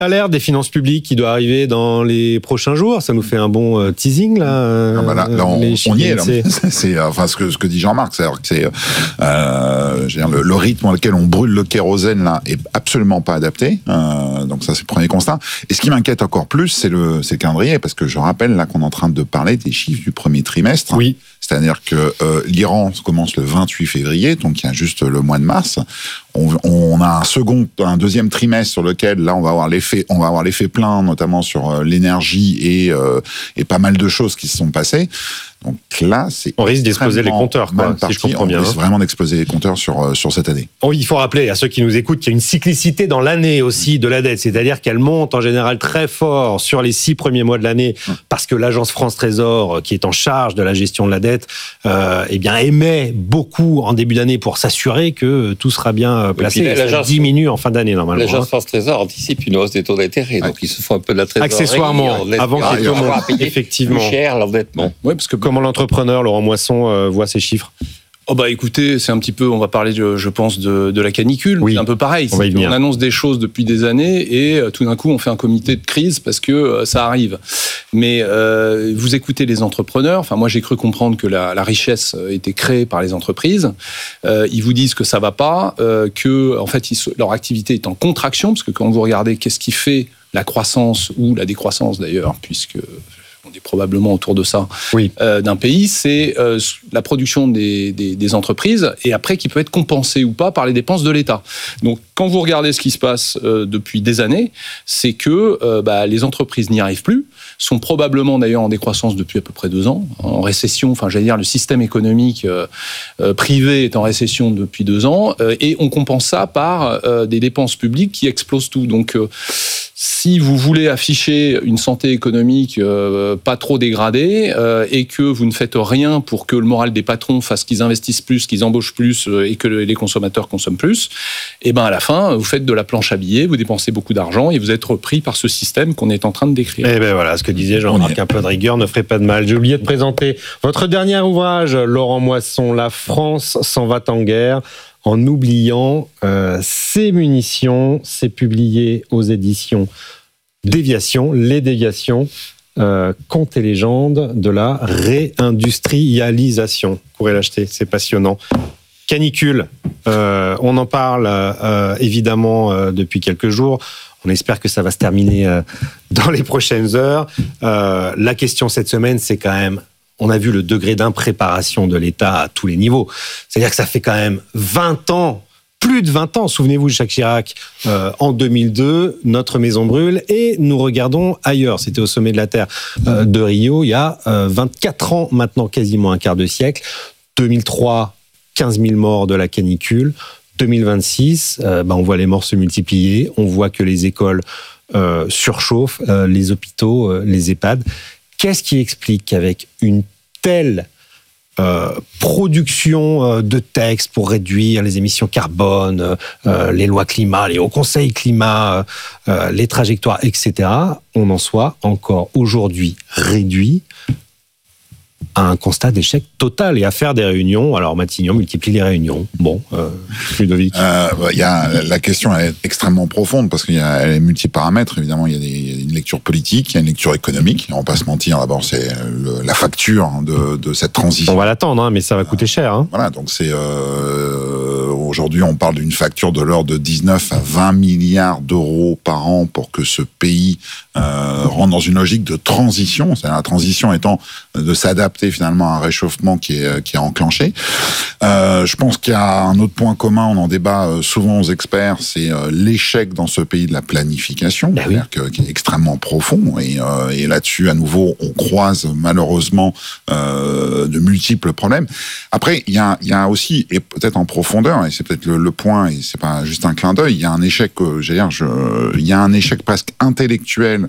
Alerte des finances publiques qui doit arriver dans les prochains jours. Ça nous fait un bon teasing là. Là, on y est. Là. C'est enfin ce que dit Jean-Marc, c'est-à-dire que c'est le rythme dans lequel on brûle le kérosène là est absolument pas adapté. Donc ça c'est le premier constat. Et ce qui m'inquiète encore plus, c'est le calendrier, parce que je rappelle là qu'on est en train de parler des chiffres du premier trimestre. Oui. C'est-à-dire que l'Iran commence le 28 février, donc il y a juste le mois de mars. On a un deuxième trimestre sur lequel là on va avoir l'effet plein, notamment sur l'énergie et pas mal de choses qui se sont passées. Donc là, on risque d'exploser les compteurs, quoi, si je comprends bien. On risque vraiment d'exploser les compteurs sur cette année. Oh, il faut rappeler à ceux qui nous écoutent qu'il y a une cyclicité dans l'année aussi de la dette, c'est-à-dire qu'elle monte en général très fort sur les 6 premiers mois de l'année, parce que l'agence France Trésor, qui est en charge de la gestion de la dette, émet beaucoup en début d'année pour s'assurer que tout sera bien placé. Et ça diminue en fin d'année normalement. L'agence France Trésor anticipe une hausse des taux d'intérêt, donc ils se font un peu de la trésorerie. Accessoirement, avant que les taux montent, effectivement. Plus cher l'endettement. Oui, parce que comment l'entrepreneur Laurent Moisson voit ces chiffres? Écoutez, c'est un petit peu, on va parler, je pense, de la canicule. Oui, c'est un peu pareil. On annonce des choses depuis des années et tout d'un coup, on fait un comité de crise parce que ça arrive. Mais vous écoutez les entrepreneurs. Enfin, moi, j'ai cru comprendre que la richesse était créée par les entreprises. Ils vous disent que ça va pas, que en fait, leur activité est en contraction, parce que quand vous regardez qu'est-ce qui fait la croissance ou la décroissance d'ailleurs, puisque on est probablement autour de ça, d'un pays, c'est la production des entreprises, et après qui peut être compensée ou pas par les dépenses de l'État. Donc quand vous regardez ce qui se passe depuis des années, c'est que les entreprises n'y arrivent plus, sont probablement d'ailleurs en décroissance depuis à peu près 2 ans, en récession, enfin j'allais dire le système économique privé est en récession depuis 2 ans, et on compense ça par des dépenses publiques qui explosent tout. Donc si vous voulez afficher une santé économique pas trop dégradée et que vous ne faites rien pour que le moral des patrons fasse qu'ils investissent plus, qu'ils embauchent plus et que les consommateurs consomment plus, et à la fin, vous faites de la planche à billets, vous dépensez beaucoup d'argent et vous êtes repris par ce système qu'on est en train de décrire. Et voilà, ce que disait Jean-Marc, un peu de rigueur ne ferait pas de mal. J'ai oublié de présenter votre dernier ouvrage, Laurent Moisson, La France s'en va en guerre. En oubliant ses munitions, c'est publié aux éditions Déviation, les déviations, contes et légendes de la réindustrialisation. Vous pourrez l'acheter, c'est passionnant. Canicule, on en parle évidemment depuis quelques jours. On espère que ça va se terminer dans les prochaines heures. La question cette semaine, c'est quand même, on a vu le degré d'impréparation de l'État à tous les niveaux. C'est-à-dire que ça fait quand même 20 ans, plus de 20 ans, souvenez-vous de Jacques Chirac, en 2002, notre maison brûle et nous regardons ailleurs. C'était au sommet de la Terre de Rio, il y a 24 ans maintenant, quasiment un quart de siècle. 2003, 15 000 morts de la canicule. 2026, on voit les morts se multiplier, on voit que les écoles surchauffent, les hôpitaux, les EHPAD. Qu'est-ce qui explique qu'avec une telle production de textes pour réduire les émissions carbone, les lois climat, les hauts conseils climat, les trajectoires, etc., on en soit encore aujourd'hui réduit à un constat d'échec total et à faire des réunions. Alors Matignon multiplie les réunions. Bon, Ludovic. La question est extrêmement profonde parce qu'elle est multiparamètres. Évidemment, il y a une lecture politique, il y a une lecture économique. On va pas se mentir. D'abord, c'est la facture de cette transition. On va l'attendre, mais ça va coûter cher. Voilà, donc c'est aujourd'hui, on parle d'une facture de l'ordre de 19 à 20 milliards d'euros par an pour que ce pays rentre dans une logique de transition. C'est-à-dire la transition étant de s'adapter finalement à un réchauffement qui est enclenché. Je pense qu'il y a un autre point commun, on en débat souvent aux experts, c'est l'échec dans ce pays de la planification, c'est-à-dire qui est extrêmement profond. Et là-dessus, à nouveau, on croise malheureusement de multiples problèmes. Après, il y a aussi, et peut-être en profondeur, et c'est peut-être le point, et c'est pas juste un clin d'œil, il y a un échec, il y a un échec presque intellectuel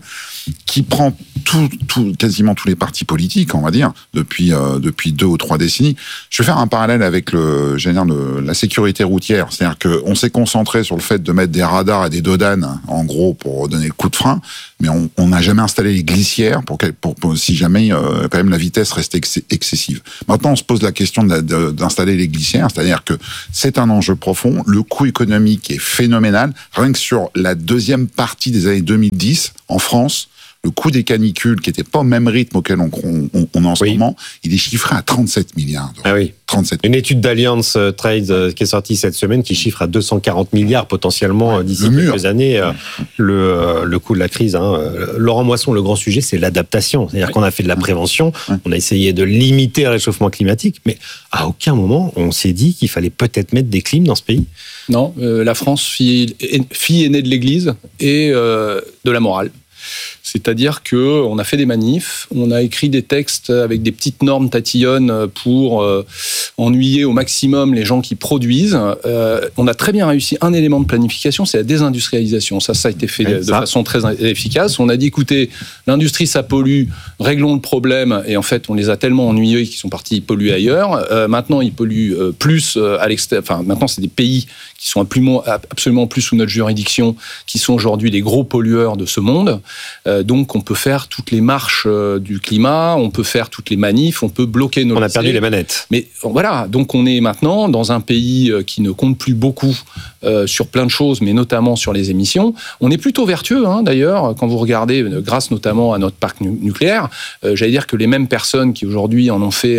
qui prend quasiment tous les partis politiques, on va dire, depuis 2 ou 3 décennies. Je vais faire un parallèle avec la sécurité routière. C'est-à-dire qu'on s'est concentré sur le fait de mettre des radars et des dodanes, en gros, pour donner le coup de frein, mais on n'a jamais installé les glissières pour si jamais, quand même, la vitesse reste excessive. Maintenant, on se pose la question d'installer les glissières, c'est-à-dire que c'est un enjeu profond, le coût économique est phénoménal. Rien que sur la deuxième partie des années 2010, en France, le coût des canicules, qui n'était pas au même rythme auquel on est en ce moment, il est chiffré à 37 milliards d'euros. Ah oui. 37. Une étude d'Allianz Trade qui est sortie cette semaine qui chiffre à 240 milliards potentiellement d'ici quelques années le coût de la crise. Laurent Moisson, le grand sujet, c'est l'adaptation. C'est-à-dire qu'on a fait de la prévention, on a essayé de limiter le réchauffement climatique, mais à aucun moment on s'est dit qu'il fallait peut-être mettre des clims dans ce pays. Non, la France, fille aînée de l'Église et de la morale. C'est-à-dire qu'on a fait des manifs, on a écrit des textes avec des petites normes tatillonnes pour ennuyer au maximum les gens qui produisent. On a très bien réussi un élément de planification, c'est la désindustrialisation. Ça a été fait de façon très efficace. On a dit, écoutez, l'industrie, ça pollue, réglons le problème. Et en fait, on les a tellement ennuyés qu'ils sont partis polluer ailleurs. Maintenant, ils polluent plus à l'extérieur. Enfin, maintenant, c'est des pays qui sont absolument plus sous notre juridiction, qui sont aujourd'hui les gros pollueurs de ce monde. Donc, on peut faire toutes les marches du climat, on peut faire toutes les manifs, on peut bloquer nos... On a perdu les manettes. Mais voilà, donc on est maintenant dans un pays qui ne compte plus beaucoup sur plein de choses, mais notamment sur les émissions. On est plutôt vertueux, d'ailleurs, quand vous regardez, grâce notamment à notre parc nucléaire. J'allais dire que les mêmes personnes qui aujourd'hui en ont fait...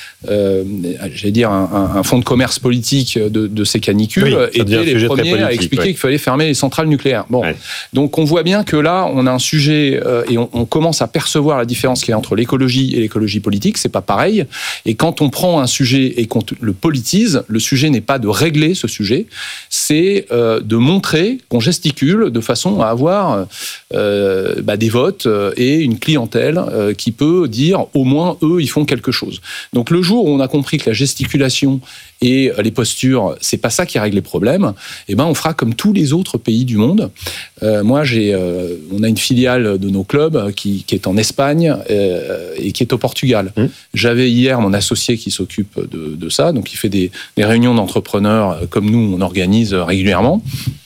un fonds de commerce politique de ces canicules, étaient les premiers à expliquer qu'il fallait fermer les centrales nucléaires. Donc on voit bien que là, on a un sujet et on commence à percevoir la différence qu'il y a entre l'écologie et l'écologie politique. C'est pas pareil. Et quand on prend un sujet et qu'on le politise, le sujet n'est pas de régler ce sujet, c'est de montrer qu'on gesticule de façon à avoir des votes et une clientèle qui peut dire au moins eux ils font quelque chose. Donc le jour où on a compris que la gesticulation et les postures, c'est pas ça qui règle les problèmes, on fera comme tous les autres pays du monde. On a une filiale de nos clubs qui est en Espagne et qui est au Portugal. J'avais hier mon associé qui s'occupe de ça, donc il fait des réunions d'entrepreneurs comme nous, on organise régulièrement,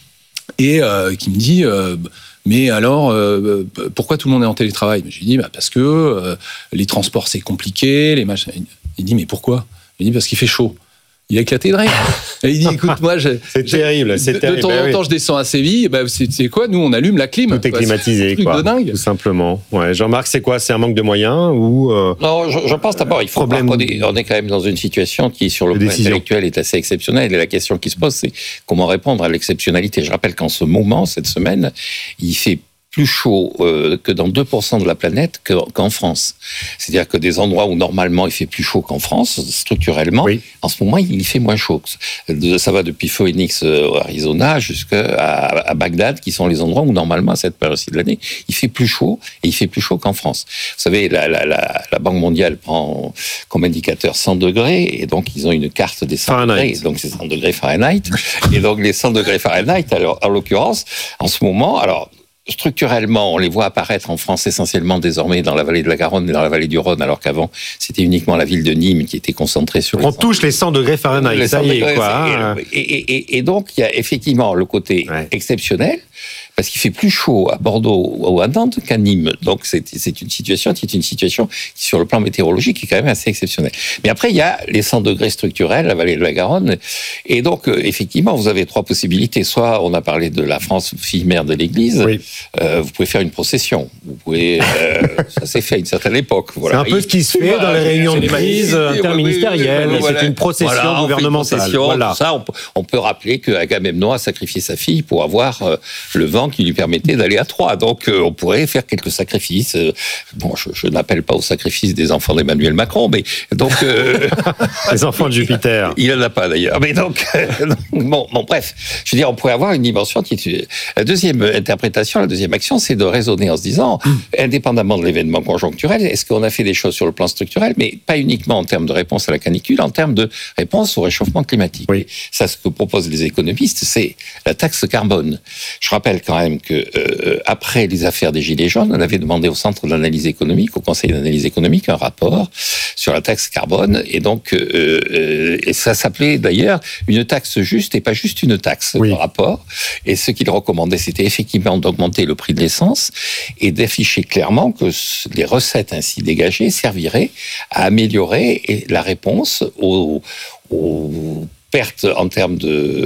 et qui me dit... mais alors, pourquoi tout le monde est en télétravail ? Je lui dis, parce que les transports, c'est compliqué, les machins... Il dit, mais pourquoi ? Je lui dis, parce qu'il fait chaud. Il a éclaté de rire. Et il dit, écoute, moi, c'est terrible. De temps en temps, je descends à Séville, c'est quoi ? Nous, on allume la clim. Tout est climatisé, c'est un truc de dingue. Tout simplement. Ouais. Jean-Marc, c'est quoi ? C'est un manque de moyens ou Non, je pense d'abord, il faut voir qu'on est quand même dans une situation qui, sur le plan intellectuel, est assez exceptionnelle. Et la question qui se pose, c'est comment répondre à l'exceptionnalité. Je rappelle qu'en ce moment, cette semaine, il fait plus chaud que dans 2% de la planète qu'en France. C'est-à-dire que des endroits où normalement il fait plus chaud qu'en France, structurellement, en ce moment il fait moins chaud. Ça va depuis Phoenix, Arizona, jusqu'à Bagdad, qui sont les endroits où normalement à cette période-ci de l'année, il fait plus chaud, et il fait plus chaud qu'en France. Vous savez, la Banque mondiale prend comme indicateur 100 degrés, et donc ils ont une carte des 100 degrés, donc c'est 100 degrés Fahrenheit. Et donc les 100 degrés Fahrenheit, alors, en l'occurrence, en ce moment, alors, structurellement, on les voit apparaître en France essentiellement désormais dans la vallée de la Garonne et dans la vallée du Rhône, alors qu'avant, c'était uniquement la ville de Nîmes qui était concentrée sur... On touche les 100 degrés Fahrenheit, ça y est, quoi. Et donc, il y a effectivement le côté exceptionnel, parce qu'il fait plus chaud à Bordeaux ou à Nantes qu'à Nîmes. Donc, c'est une situation qui, sur le plan météorologique, est quand même assez exceptionnelle. Mais après, il y a les 100 degrés structurels, la vallée de la Garonne. Et donc, effectivement, vous avez 3 possibilités. Soit, on a parlé de la France, fille mère de l'Église. Vous pouvez faire une procession. Vous pouvez... ça s'est fait à une certaine époque. Voilà. C'est un peu ce qui se fait dans les réunions de crise interministérielles. C'est une procession gouvernementale. Voilà. Ça, on peut rappeler qu'Agamemnon a sacrifié sa fille pour avoir le vent qui lui permettait d'aller à Troie. Donc, on pourrait faire quelques sacrifices. Bon, je n'appelle pas au sacrifice des enfants d'Emmanuel Macron, mais donc... les enfants de Jupiter. Il n'en a pas, d'ailleurs. Mais donc, bref. Je veux dire, on pourrait avoir une dimension qui est... La deuxième interprétation, la deuxième action, c'est de raisonner en se disant, indépendamment de l'événement conjoncturel, est-ce qu'on a fait des choses sur le plan structurel, mais pas uniquement en termes de réponse à la canicule, en termes de réponse au réchauffement climatique. Ça, ce que proposent les économistes, c'est la taxe carbone. Je rappelle qu'en quand même que après les affaires des Gilets jaunes, on avait demandé au Centre d'analyse économique, au Conseil d'analyse économique, un rapport sur la taxe carbone. Et donc, et ça s'appelait d'ailleurs une taxe juste et pas juste une taxe, le rapport. Et ce qu'il recommandait, c'était effectivement d'augmenter le prix de l'essence et d'afficher clairement que les recettes ainsi dégagées serviraient à améliorer la réponse aux pertes en termes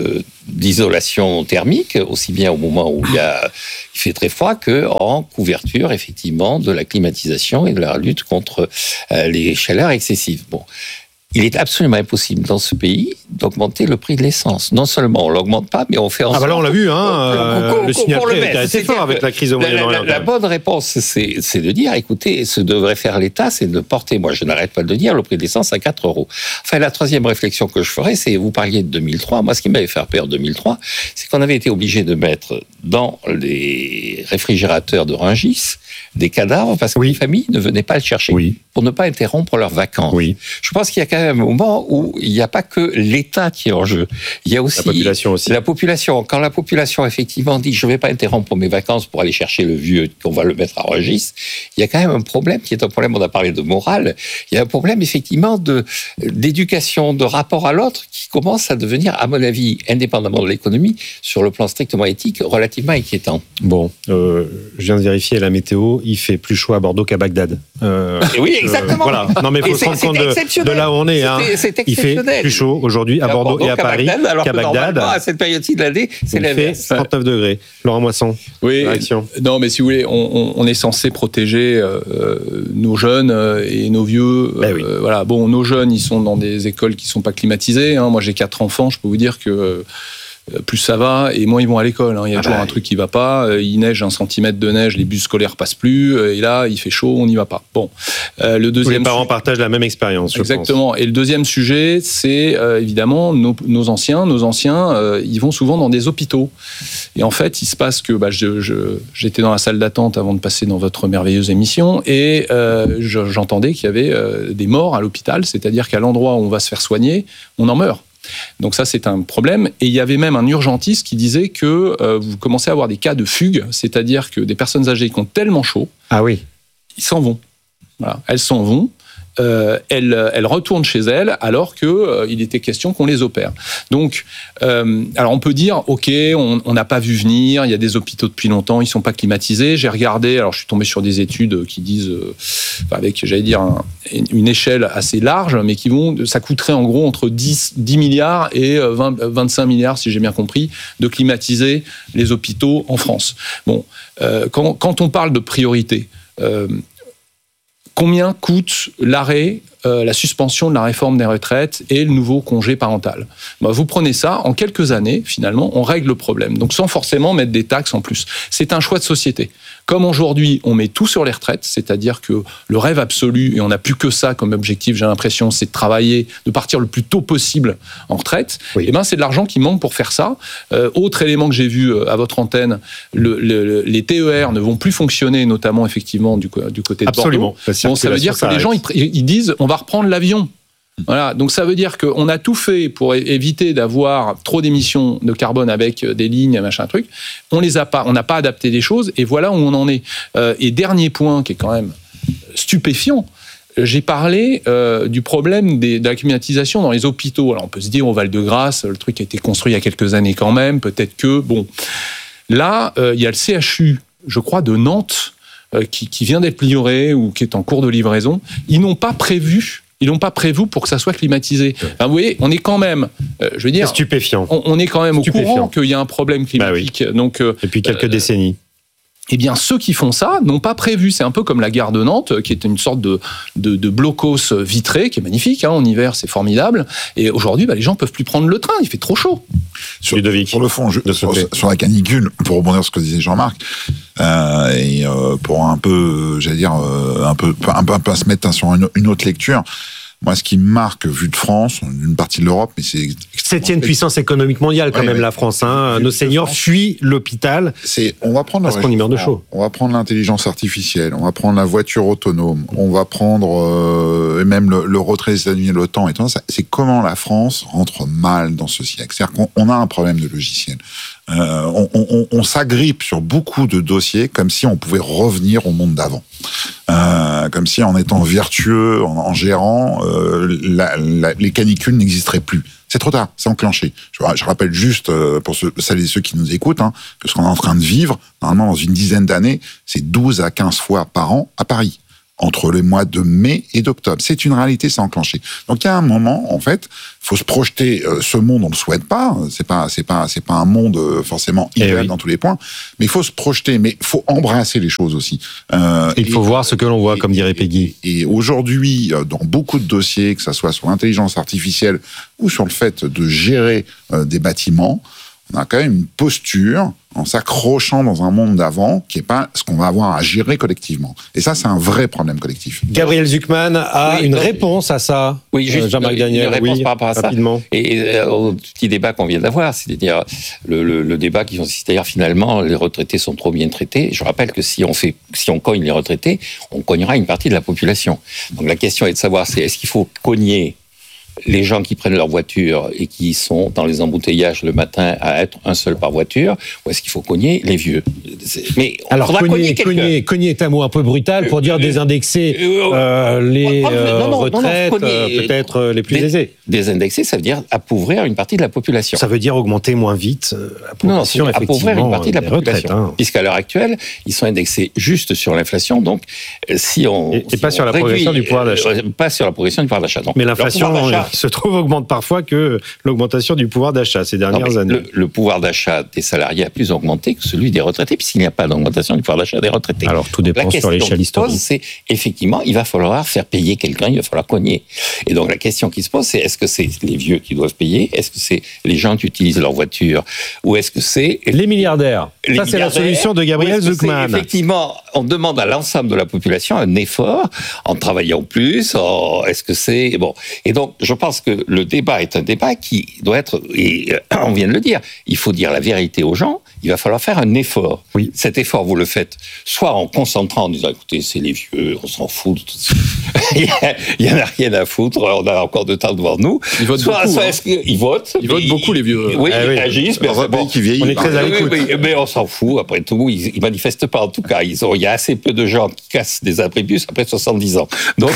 d'isolation thermique, aussi bien au moment où il fait très froid qu'en couverture, effectivement, de la climatisation et de la lutte contre les chaleurs excessives. Bon. Il est absolument impossible dans ce pays d'augmenter le prix de l'essence. Non seulement on l'augmente pas, mais on fait en sorte... Ah bah là on l'a vu, le signal prix était assez fort avec la crise au Moyen-Orient. La bonne réponse, c'est de dire, écoutez, ce devrait faire l'État, c'est de porter, moi je n'arrête pas de le dire, le prix de l'essence à 4 €. Enfin, la troisième réflexion que je ferai, c'est, vous parliez de 2003, moi ce qui m'avait fait peur en 2003, c'est qu'on avait été obligé de mettre dans les réfrigérateurs de Rungis des cadavres parce que les familles ne venaient pas le chercher pour ne pas interrompre leurs vacances. Je pense qu'il y a quand même un moment où il n'y a pas que l'État qui est en jeu. Il y a aussi la population. Quand la population, effectivement, dit « je ne vais pas interrompre mes vacances pour aller chercher le vieux, qu'on va le mettre à Rungis », il y a quand même un problème qui est un problème, on a parlé de morale, il y a un problème, effectivement, d'éducation, de rapport à l'autre qui commence à devenir, à mon avis, indépendamment de l'économie, sur le plan strictement éthique, relativement inquiétant. Bon, je viens de vérifier la météo, il fait plus chaud à Bordeaux qu'à Bagdad. Oui, exactement. Voilà. Non, mais il faut se rendre compte de là où on est. Il fait plus chaud aujourd'hui à Bordeaux et à Paris qu'à Bagdad. À cette période-ci de l'année, c'est l'inverse. 39 degrés. Laurent Moisson, réaction. Non, mais si vous voulez, on est censé protéger nos jeunes et nos vieux. Voilà. Bon, nos jeunes, ils sont dans des écoles qui ne sont pas climatisées. Moi, j'ai 4 enfants, je peux vous dire que plus ça va, et moins ils vont à l'école. Il y a toujours un truc qui va pas. Il neige 1 centimètre de neige, les bus scolaires passent plus, et là, il fait chaud, on n'y va pas. Bon. Le deuxième. Tous les parents partagent la même expérience, Exactement. Et le deuxième sujet, c'est évidemment nos anciens. Nos anciens, ils vont souvent dans des hôpitaux. Et en fait, il se passe que j'étais dans la salle d'attente avant de passer dans votre merveilleuse émission, et j'entendais qu'il y avait des morts à l'hôpital, c'est-à-dire qu'à l'endroit où on va se faire soigner, on en meurt. Donc ça, c'est un problème. Et il y avait même un urgentiste qui disait que vous commencez à avoir des cas de fugue, c'est-à-dire que des personnes âgées qui ont tellement chaud, ils s'en vont. Voilà. Elles s'en vont. Elles retournent chez elles alors qu'il était question qu'on les opère. Donc, alors on peut dire, ok, on n'a pas vu venir, il y a des hôpitaux depuis longtemps, ils ne sont pas climatisés. J'ai regardé, alors je suis tombé sur des études qui disent, avec, j'allais dire, une échelle assez large, mais ça coûterait en gros entre 10 milliards et 25 milliards, si j'ai bien compris, de climatiser les hôpitaux en France. Bon, quand on parle de priorité, combien coûte l'arrêt, la suspension de la réforme des retraites et le nouveau congé parental? Vous prenez ça, en quelques années, finalement, on règle le problème. Donc sans forcément mettre des taxes en plus. C'est un choix de société. Comme aujourd'hui, on met tout sur les retraites, c'est-à-dire que le rêve absolu, et on n'a plus que ça comme objectif, j'ai l'impression, c'est de travailler, de partir le plus tôt possible en retraite, et c'est de l'argent qui manque pour faire ça. Autre élément que j'ai vu à votre antenne, les TER ne vont plus fonctionner, notamment effectivement du côté de Bordeaux. Bon, ça veut dire que les gens, ils disent, on va reprendre l'avion. Voilà, donc ça veut dire qu'on a tout fait pour éviter d'avoir trop d'émissions de carbone avec des lignes, machin truc. On n'a pas adapté les choses, et voilà où on en est. Et dernier point qui est quand même stupéfiant, j'ai parlé du problème de la climatisation dans les hôpitaux. Alors on peut se dire au Val-de-Grâce, le truc a été construit il y a quelques années quand même, peut-être que... Bon, là, il y a le CHU, je crois, de Nantes, qui vient d'être livré ou qui est en cours de livraison. Ils n'ont pas prévu pour que ça soit climatisé. Enfin, vous voyez, on est quand même, je veux dire... C'est stupéfiant. On est quand même au courant qu'il y a un problème climatique. Donc, depuis quelques décennies. Eh bien, ceux qui font ça n'ont pas prévu. C'est un peu comme la gare de Nantes, qui est une sorte de blocos vitré, qui est magnifique. En hiver, c'est formidable. Et aujourd'hui, les gens ne peuvent plus prendre le train. Il fait trop chaud. Sur le fond, sur la canicule, pour rebondir sur ce que disait Jean-Marc, et pour un peu, j'allais dire, un peu se mettre sur une autre lecture. Moi, ce qui me marque, vu de France, une partie de l'Europe, mais c'est... 7e puissance économique mondiale, quand même, la France. Nos seniors fuient l'hôpital. On va prendre parce qu'on y meurt de chaud. On va prendre l'intelligence artificielle, on va prendre la voiture autonome, on va prendre et même le retrait des États-Unis de l'OTAN et tout ça. C'est comment la France rentre mal dans ce siècle. C'est-à-dire qu'on a un problème de logiciel. On s'agrippe sur beaucoup de dossiers comme si on pouvait revenir au monde d'avant. Comme si en étant vertueux, en gérant, les canicules n'existeraient plus. C'est trop tard, c'est enclenché. Je rappelle juste, pour celles et ceux qui nous écoutent, que ce qu'on est en train de vivre, normalement dans une dizaine d'années, c'est 12 à 15 fois par an à Paris, entre les mois de mai et d'octobre. C'est une réalité, c'est enclenché. Donc il y a un moment, en fait, faut se projeter. Ce monde, on le souhaite pas. C'est pas un monde forcément idéal dans tous les points. Mais il faut se projeter. Mais il faut embrasser les choses aussi. Il faut voir ce que l'on voit, comme dirait Peggy. Et aujourd'hui, dans beaucoup de dossiers, que ça soit sur l'intelligence artificielle ou sur le fait de gérer des bâtiments, on a quand même une posture en s'accrochant dans un monde d'avant qui n'est pas ce qu'on va avoir à gérer collectivement. Et ça, c'est un vrai problème collectif. Gabriel Zucman a une réponse à ça. Oui, juste Jean-Marc Daniel, une réponse par rapport à rapidement. Ça. Et au petit débat qu'on vient d'avoir, c'est-à-dire le débat qui consiste à dire finalement les retraités sont trop bien traités. Je rappelle que si on cogne les retraités, on cognera une partie de la population. Donc la question est de savoir est-ce qu'il faut cogner les gens qui prennent leur voiture et qui sont dans les embouteillages le matin à être un seul par voiture, ou est-ce qu'il faut cogner les vieux? Mais alors, cogner est un mot un peu brutal pour dire désindexer les retraites, peut-être les plus aisées. Désindexer, ça veut dire appauvrir une partie de la population. Ça veut dire augmenter moins vite la population, appauvrir une partie de la population. Puisqu'à l'heure actuelle, ils sont indexés juste sur l'inflation, donc si on... Et pas sur la progression du pouvoir d'achat. Pas sur la progression du pouvoir d'achat. Mais l'inflation... Il se trouve augmente parfois que l'augmentation du pouvoir d'achat ces dernières années. Le pouvoir d'achat des salariés a plus augmenté que celui des retraités, puisqu'il n'y a pas d'augmentation du pouvoir d'achat des retraités. Alors tout dépend sur l'échelle historique. C'est effectivement, il va falloir faire payer quelqu'un, il va falloir cogner. Et donc la question qui se pose, c'est est-ce que c'est les vieux qui doivent payer? Est-ce que c'est les gens qui utilisent leur voiture? Ou est-ce que c'est... Les milliardaires. Ça, c'est la solution de Gabriel Zucman. Effectivement, on demande à l'ensemble de la population un effort en travaillant plus. Est-ce que c'est... Bon. Et donc, je pense que le débat est un débat qui doit être, et on vient de le dire, il faut dire la vérité aux gens, il va falloir faire un effort. Oui. Cet effort, vous le faites soit en concentrant, en disant, écoutez, c'est les vieux, on s'en fout, il n'y en a rien à foutre, on a encore de temps devant nous. Ils votent beaucoup. Ils votent. Ils votent beaucoup, les vieux. Oui, ils réagissent, mais bon, qui vieillit. On est très à l'écoute. Mais on s'en fout, après tout, ils manifestent pas, en tout cas. Il y a assez peu de gens qui cassent des abribus après 70 ans. Donc,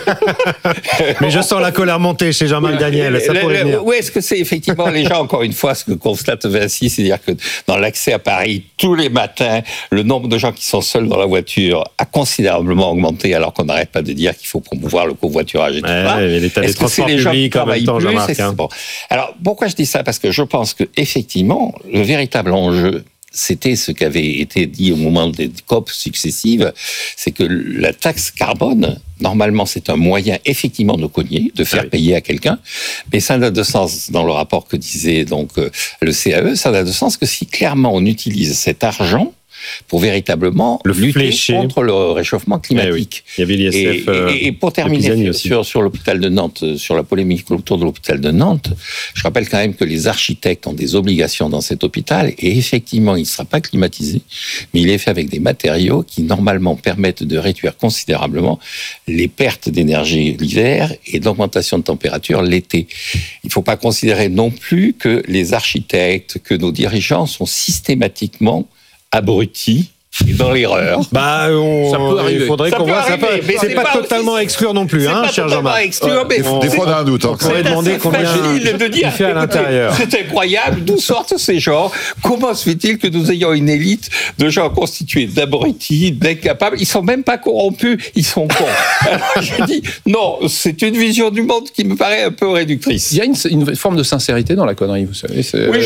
mais je sens la colère monter chez Jean-Marc Daniel, ça pourrait venir. Oui, est-ce que c'est effectivement les gens, encore une fois, ce que constate Vinci, c'est-à-dire que dans l'accès à Paris, tous les matins, le nombre de gens qui sont seuls dans la voiture a considérablement augmenté, alors qu'on n'arrête pas de dire qu'il faut promouvoir le covoiturage et tout ça. L'état des transports publics en même temps, Jean-Marc. Bon. Alors, pourquoi je dis ça? Parce que je pense que effectivement, le véritable enjeu, c'était ce qui avait été dit au moment des COP successives, c'est que la taxe carbone, normalement, c'est un moyen effectivement de cogner, de faire payer à quelqu'un, mais ça n'a de sens, dans le rapport que disait donc le CAE, ça n'a de sens que si clairement on utilise cet argent pour véritablement lutter contre le réchauffement climatique. Il y avait l'ISF. Et pour terminer sur l'hôpital de Nantes, sur la polémique autour de l'hôpital de Nantes, je rappelle quand même que les architectes ont des obligations dans cet hôpital et effectivement, il ne sera pas climatisé, mais il est fait avec des matériaux qui normalement permettent de réduire considérablement les pertes d'énergie l'hiver et d'augmentation de température l'été. Il ne faut pas considérer non plus que les architectes, que nos dirigeants sont systématiquement abrutis et dans l'erreur. Ça peut arriver. Il faudrait qu'on voit. C'est pas totalement à exclure non plus, cher Jean-Marc. Des fois, on a un doute. On pourrait demander combien il fait à l'intérieur. C'est incroyable. D'où sortent ces gens? Comment se fait-il que nous ayons une élite de gens constitués d'abrutis, d'incapables? Ils sont même pas corrompus, ils sont cons. Alors, je dis, non, c'est une vision du monde qui me paraît un peu réductrice. Il y a une forme de sincérité dans la connerie, vous savez. Oui,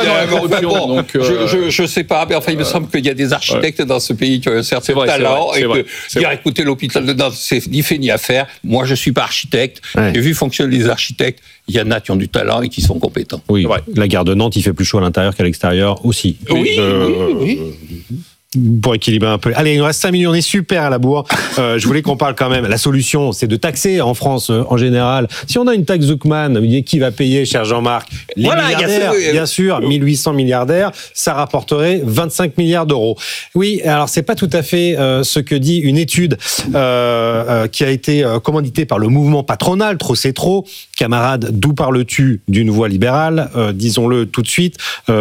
je sais pas, mais enfin, il me semble qu'il y a des architectes dans ce pays qui ont un certain talent et que dire écoutez, l'hôpital de Nantes, c'est ni fait ni à faire. Moi, je suis pas architecte. J'ai vu fonctionner les architectes. Il y en a qui ont du talent et qui sont compétents. Oui, la gare de Nantes, il fait plus chaud à l'intérieur qu'à l'extérieur aussi. Oui. Pour équilibrer un peu. Allez, il nous reste 5 minutes, on est super à la bourre. Je voulais qu'on parle quand même. La solution, c'est de taxer en France en général. Si on a une taxe Zuckman, qui va payer, cher Jean-Marc? Les milliardaires, bien sûr, 1800 milliardaires, ça rapporterait 25 milliards d'euros. Oui, alors c'est pas tout à fait ce que dit une étude qui a été commanditée par le mouvement patronal, trop c'est trop. Camarades, d'où parles-tu d'une voix libérale? Disons-le tout de suite.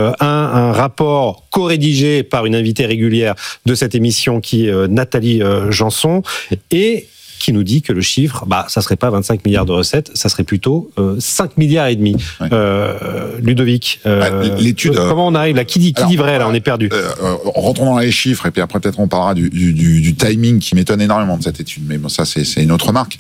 Un rapport co-rédigé par une invitée régulière de cette émission qui est Nathalie Janson et qui nous dit que le chiffre, ça serait pas 25 milliards de recettes, ça serait plutôt 5 milliards et demi. Ouais. Ludovic, l'étude. Comment on arrive là? Qui dit vrai là? On est perdu. Rentrons dans les chiffres et puis après peut-être on parlera du timing qui m'étonne énormément de cette étude. Mais bon, ça c'est une autre remarque.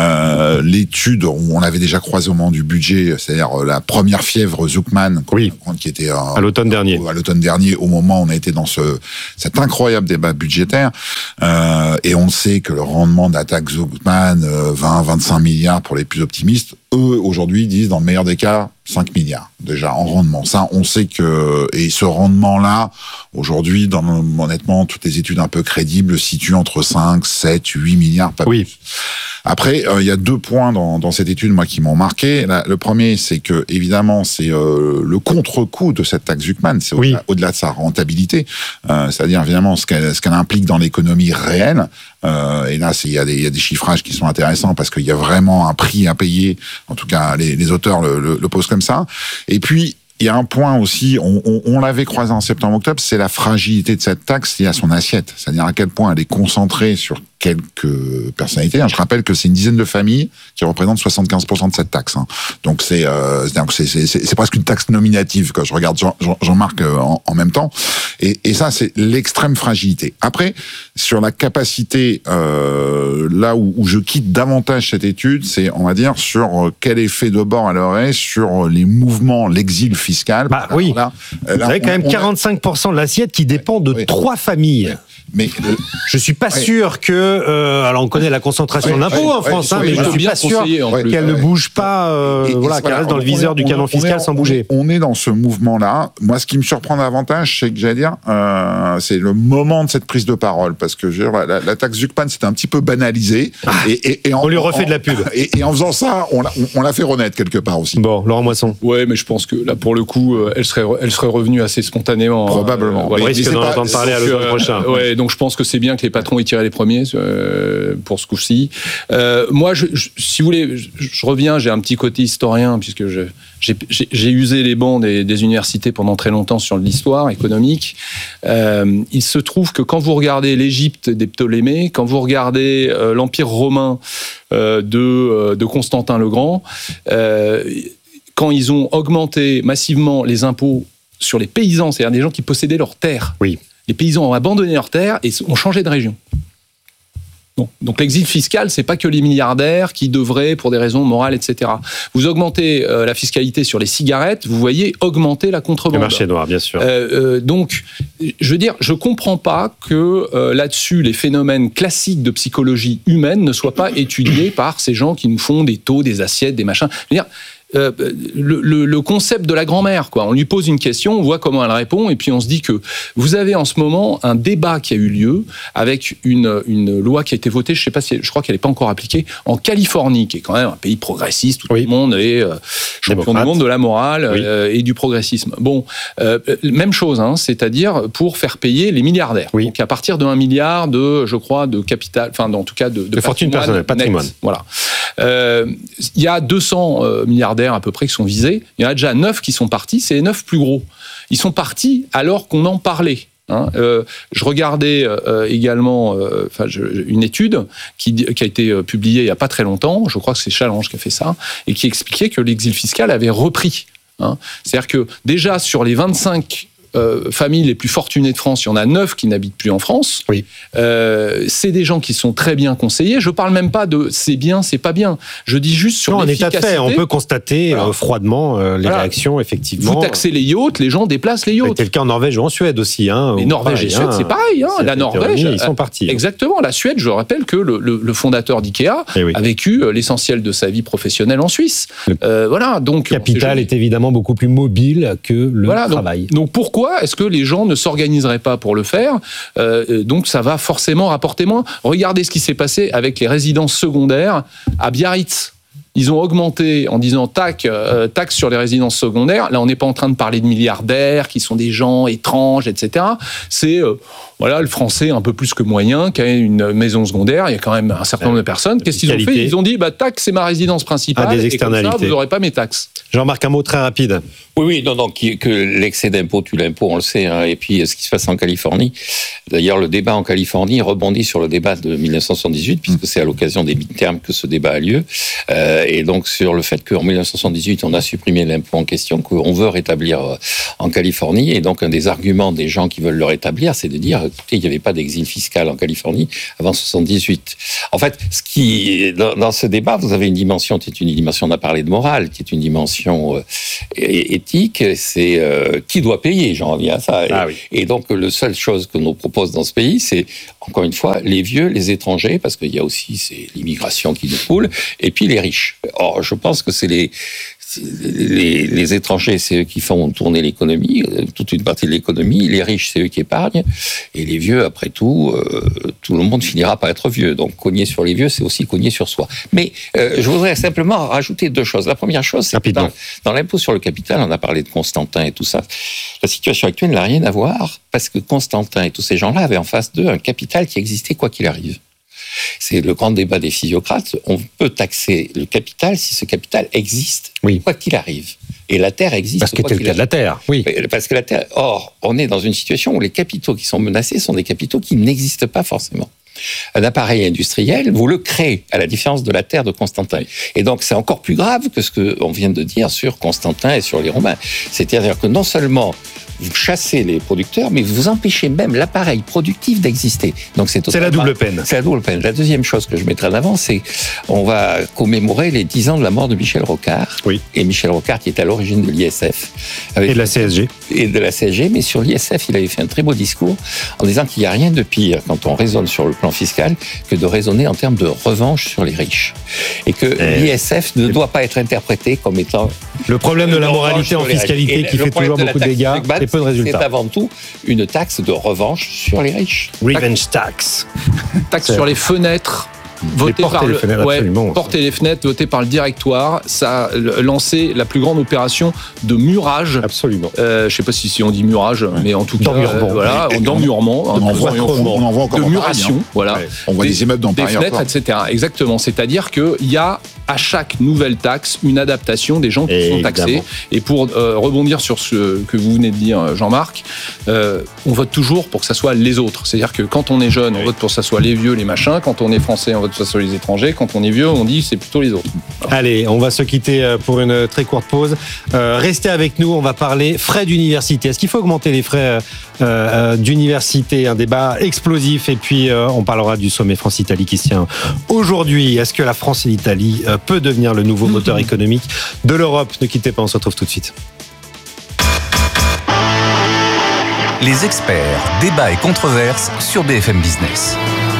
L'étude, on l'avait déjà croisé au moment du budget, c'est-à-dire la première fièvre Zuckman, qui était à l'automne dernier. À l'automne dernier, au moment où on a été dans cet incroyable débat budgétaire, et on sait que le rendement de la taxe Zuckman, 20-25 milliards pour les plus optimistes. Eux, aujourd'hui, disent dans le meilleur des cas, 5 milliards, déjà, en rendement. Ça, on sait que... Et ce rendement-là, aujourd'hui, honnêtement, toutes les études un peu crédibles situent entre 5, 7, 8 milliards, pas plus. Après, il y a 2 points dans cette étude, moi, qui m'ont marqué. Le premier, c'est que, évidemment, c'est le contre-coup de cette taxe Zuckman. C'est au-delà de sa rentabilité. C'est-à-dire, évidemment, ce qu'elle implique dans l'économie réelle. Et là, il y a des chiffrages qui sont intéressants parce qu'il y a vraiment un prix à payer. En tout cas, les auteurs le posent comme ça. Et puis, il y a un point aussi, on l'avait croisé en septembre-octobre, c'est la fragilité de cette taxe liée à son assiette. C'est-à-dire à quel point elle est concentrée sur quelques personnalités. Je rappelle que c'est une dizaine de familles qui représentent 75% de cette taxe. Donc c'est presque une taxe nominative quand je regarde Jean-Marc en même temps. Et ça, c'est l'extrême fragilité. Après, sur la capacité, là où je quitte davantage cette étude, c'est, on va dire, sur quel effet de bord elle aurait sur les mouvements, l'exil fiscal. Vous avez quand même 45% de l'assiette qui dépend de 3 familles. Mais je suis pas sûr que alors on connaît la concentration de l'impôt en France, mais je suis pas sûr qu'elle ne bouge pas, qu'elle reste dans le viseur du canon fiscal sans bouger. On est dans ce mouvement-là. Moi, ce qui me surprend davantage, c'est que j'allais dire, c'est le moment de cette prise de parole, parce que la taxe Zuckman, c'était un petit peu banalisé. On lui refait de la pub. Et en faisant ça, on l'a fait renaître quelque part aussi. Bon, Laurent Moisson. Ouais, mais je pense que là, pour le coup, elle serait revenue assez spontanément. Probablement. On risque d'en entendre parler à l'automne prochain. Donc je pense que c'est bien que les patrons y tirent les premiers pour ce coup-ci. Moi, si vous voulez, je reviens, j'ai un petit côté historien, puisque j'ai usé les bancs des universités pendant très longtemps sur l'histoire économique. Il se trouve que quand vous regardez l'Égypte des Ptolémées, quand vous regardez l'Empire romain de Constantin le Grand, quand ils ont augmenté massivement les impôts sur les paysans, c'est-à-dire des gens qui possédaient leurs terres. Oui. Les paysans ont abandonné leurs terres et ont changé de région. Donc l'exil fiscal, c'est pas que les milliardaires qui devraient, pour des raisons morales, etc. Vous augmentez la fiscalité sur les cigarettes, vous voyez augmenter la contrebande. Le marché noir, bien sûr. Donc, je veux dire, je comprends pas que là-dessus, les phénomènes classiques de psychologie humaine ne soient pas étudiés par ces gens qui nous font des taux, des assiettes, des machins. Je veux dire, le concept de la grand-mère, quoi. On lui pose une question, on voit comment elle répond, et puis on se dit que vous avez en ce moment un débat qui a eu lieu avec une loi qui a été votée, je crois qu'elle n'est pas encore appliquée, en Californie, qui est quand même un pays progressiste où tout le monde est champion du monde de la morale et du progressisme. Bon, même chose, c'est-à-dire pour faire payer les milliardaires. Donc à partir de 1 milliard de capital, enfin en tout cas de fortune personnelle, patrimoine. Voilà. Il y a 200 milliardaires à peu près qui sont visés. Il y en a déjà 9 qui sont partis. C'est les 9 plus gros. Ils sont partis alors qu'on en parlait. Je regardais également une étude qui a été publiée il n'y a pas très longtemps. Je crois que c'est Challenge qui a fait ça et qui expliquait que l'exil fiscal avait repris. C'est-à-dire que déjà sur les 25 familles les plus fortunées de France, il y en a 9 qui n'habitent plus en France. Oui. C'est des gens qui sont très bien conseillés. Je parle même pas de c'est bien, c'est pas bien. Je dis juste sur l'efficacité. En état de fait, on peut constater froidement les réactions, effectivement. Vous taxez les yachts, les gens déplacent les yachts. C'est le cas en Norvège ou en Suède aussi. Mais Norvège et Suède, c'est pareil. La Norvège, ils sont partis. Exactement. La Suède, je rappelle que le fondateur d'IKEA a vécu l'essentiel de sa vie professionnelle en Suisse. Le capital est évidemment beaucoup plus mobile que le travail. Donc pourquoi pourquoi est-ce que les gens ne s'organiseraient pas pour le faire ? Donc ça va forcément rapporter moins. Regardez ce qui s'est passé avec les résidences secondaires à Biarritz. Ils ont augmenté en disant taxe sur les résidences secondaires. Là, on n'est pas en train de parler de milliardaires qui sont des gens étranges, etc. C'est le Français un peu plus que moyen qui a une maison secondaire. Il y a quand même un certain nombre de personnes. Qu'est-ce qu'ils ont fait ? Ils ont dit taxe, c'est ma résidence principale. Des externalités. Et comme ça, vous n'aurez pas mes taxes. Jean-Marc, un mot très rapide. Oui, que l'excès d'impôt tue l'impôt, on le sait. Et puis, ce qui se passe en Californie. D'ailleurs, le débat en Californie rebondit sur le débat de 1978, puisque c'est à l'occasion des midterms que ce débat a lieu. Et donc, sur le fait qu'en 1978, on a supprimé l'impôt en question, qu'on veut rétablir en Californie. Et donc, un des arguments des gens qui veulent le rétablir, c'est de dire, écoutez, il n'y avait pas d'exil fiscal en Californie avant 78. En fait, dans ce débat, vous avez une dimension, on a parlé de morale, qui est une dimension éthique, c'est qui doit payer, j'en reviens à ça. Et donc, la seule chose que nous propose dans ce pays, c'est, encore une fois, les vieux, les étrangers, parce qu'il y a aussi l'immigration qui nous coule, et puis les riches. Or, je pense que c'est les étrangers, c'est eux qui font tourner l'économie, toute une partie de l'économie. Les riches, c'est eux qui épargnent. Et les vieux, après tout, tout le monde finira par être vieux. Donc, cogner sur les vieux, c'est aussi cogner sur soi. Mais je voudrais simplement rajouter deux choses. La première chose, c'est que dans l'impôt sur le capital, on a parlé de Constantin et tout ça. La situation actuelle n'a rien à voir parce que Constantin et tous ces gens-là avaient en face d'eux un capital qui existait quoi qu'il arrive. C'est le grand débat des physiocrates. On peut taxer le capital si ce capital existe, quoi qu'il arrive. Et la Terre existe. Parce que c'est le cas de la Terre, oui. Parce que la Terre. Or, on est dans une situation où les capitaux qui sont menacés sont des capitaux qui n'existent pas forcément. Un appareil industriel, vous le créez, à la différence de la Terre de Constantin. Et donc, c'est encore plus grave que ce qu'on vient de dire sur Constantin et sur les Romains. C'est-à-dire que non seulement vous chassez les producteurs, mais vous empêchez même l'appareil productif d'exister. Donc c'est la double peine. C'est la double peine. La deuxième chose que je mettrai en avant, c'est on va commémorer les 10 ans de la mort de Michel Rocard. Oui. Et Michel Rocard qui est à l'origine de l'ISF. Et de la CSG. Et de la CSG, mais sur l'ISF, il avait fait un très beau discours en disant qu'il n'y a rien de pire quand on raisonne sur le plan fiscal que de raisonner en termes de revanche sur les riches. Et que l'ISF ne doit pas être interprété comme étant... Le problème de la moralité en fiscalité qui fait toujours beaucoup de dégâts. Peu de résultats. C'est avant tout une taxe de revanche sur les riches. Revenge tax. Taxe sur les fenêtres. Porter les fenêtres, voté par le directoire. Ça a lancé la plus grande opération de murage. Absolument. Je ne sais pas si on dit murage, mais en tout cas, d'emmurement. On en voit encore de muration. Voilà. Ouais. On voit des immeubles dans Paris. Des fenêtres, etc. Exactement. C'est-à-dire qu'il y a à chaque nouvelle taxe une adaptation des gens qui sont taxés. Et pour rebondir sur ce que vous venez de dire, Jean-Marc, on vote toujours pour que ça soit les autres. C'est-à-dire que quand on est jeune, on vote pour que ça soit les vieux, les machins. Quand on est français, on vote pour que ça soit les étrangers. Quand on est vieux, on dit c'est plutôt les autres. Voilà. Allez, on va se quitter pour une très courte pause. Restez avec nous, on va parler frais d'université. Est-ce qu'il faut augmenter les frais d'université? Un débat explosif. Et puis, on parlera du sommet France-Italie qui se tient aujourd'hui. Est-ce que la France et l'Italie peut devenir le nouveau moteur économique de l'Europe? Ne quittez pas, on se retrouve tout de suite. Les experts, débats et controverses sur BFM Business.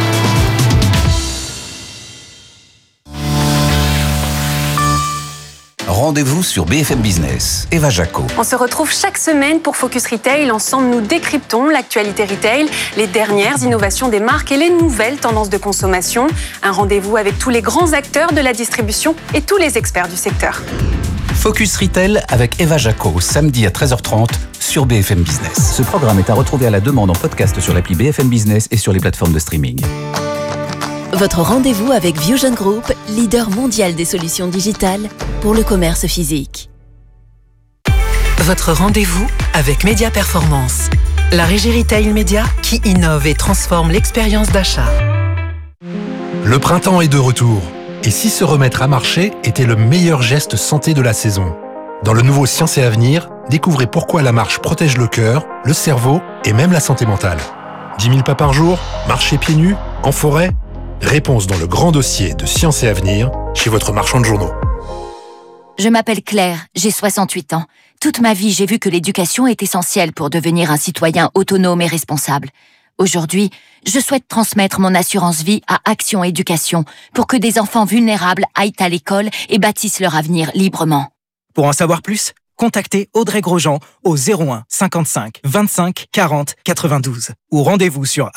Rendez-vous sur BFM Business. Eva Jaco. On se retrouve chaque semaine pour Focus Retail. Ensemble, nous décryptons l'actualité retail, les dernières innovations des marques et les nouvelles tendances de consommation. Un rendez-vous avec tous les grands acteurs de la distribution et tous les experts du secteur. Focus Retail avec Eva Jaco, samedi à 13h30 sur BFM Business. Ce programme est à retrouver à la demande en podcast sur l'appli BFM Business et sur les plateformes de streaming. Votre rendez-vous avec Viewgen Group, leader mondial des solutions digitales pour le commerce physique. Votre rendez-vous avec Média Performance, la régie retail média qui innove et transforme l'expérience d'achat. Le printemps est de retour. Et si se remettre à marcher était le meilleur geste santé de la saison? Dans le nouveau Science et Avenir, découvrez pourquoi la marche protège le cœur, le cerveau et même la santé mentale. 10 000 pas par jour, marcher pieds nus, en forêt? Réponse dans le grand dossier de Science et Avenir, chez votre marchand de journaux. Je m'appelle Claire, j'ai 68 ans. Toute ma vie, j'ai vu que l'éducation est essentielle pour devenir un citoyen autonome et responsable. Aujourd'hui, je souhaite transmettre mon assurance vie à Action Éducation pour que des enfants vulnérables aillent à l'école et bâtissent leur avenir librement. Pour en savoir plus, contactez Audrey Grosjean au 01 55 25 40 92 ou rendez-vous sur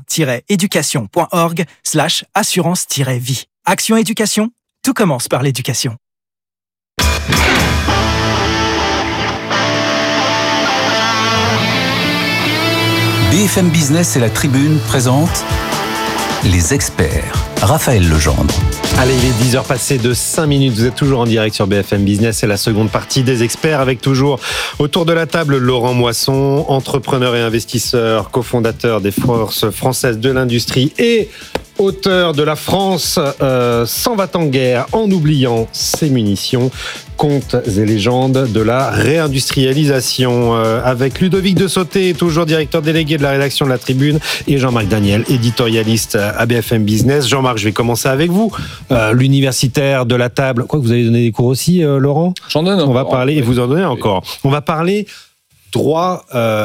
action-éducation.org/assurance-vie. Action Éducation, tout commence par l'éducation. BFM Business et la Tribune présentent Les Experts. Raphaël Legendre. Allez, il est 10h passées de 5 minutes. Vous êtes toujours en direct sur BFM Business. C'est la seconde partie des Experts avec toujours autour de la table Laurent Moisson, entrepreneur et investisseur, cofondateur des Forces françaises de l'industrie et auteur de La France s'en va en guerre en oubliant ses munitions. Contes et légendes de la réindustrialisation avec Ludovic de Sauté, toujours directeur délégué de la rédaction de la Tribune, et Jean-Marc Daniel, éditorialiste à BFM Business. Jean-Marc, je vais commencer avec vous. L'universitaire de la table. Quoi, vous avez donné des cours aussi, Laurent ? J'en donne. On va parler, et vous en donnez encore. On va parler droit,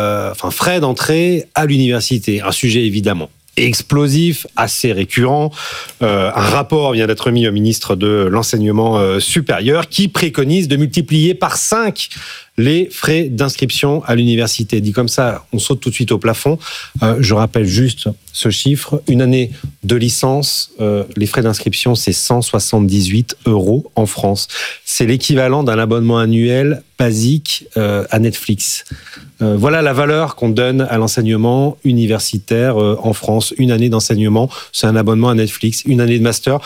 frais d'entrée à l'université. Un sujet évidemment explosif, assez récurrent. Un rapport vient d'être mis au ministre de l'Enseignement supérieur qui préconise de multiplier par 5 les frais d'inscription à l'université. Dit comme ça, on saute tout de suite au plafond. Je rappelle juste ce chiffre. Une année de licence, les frais d'inscription, c'est 178 € en France. C'est l'équivalent d'un abonnement annuel basique à Netflix. Voilà la valeur qu'on donne à l'enseignement universitaire en France. Une année d'enseignement, c'est un abonnement à Netflix. Une année de master,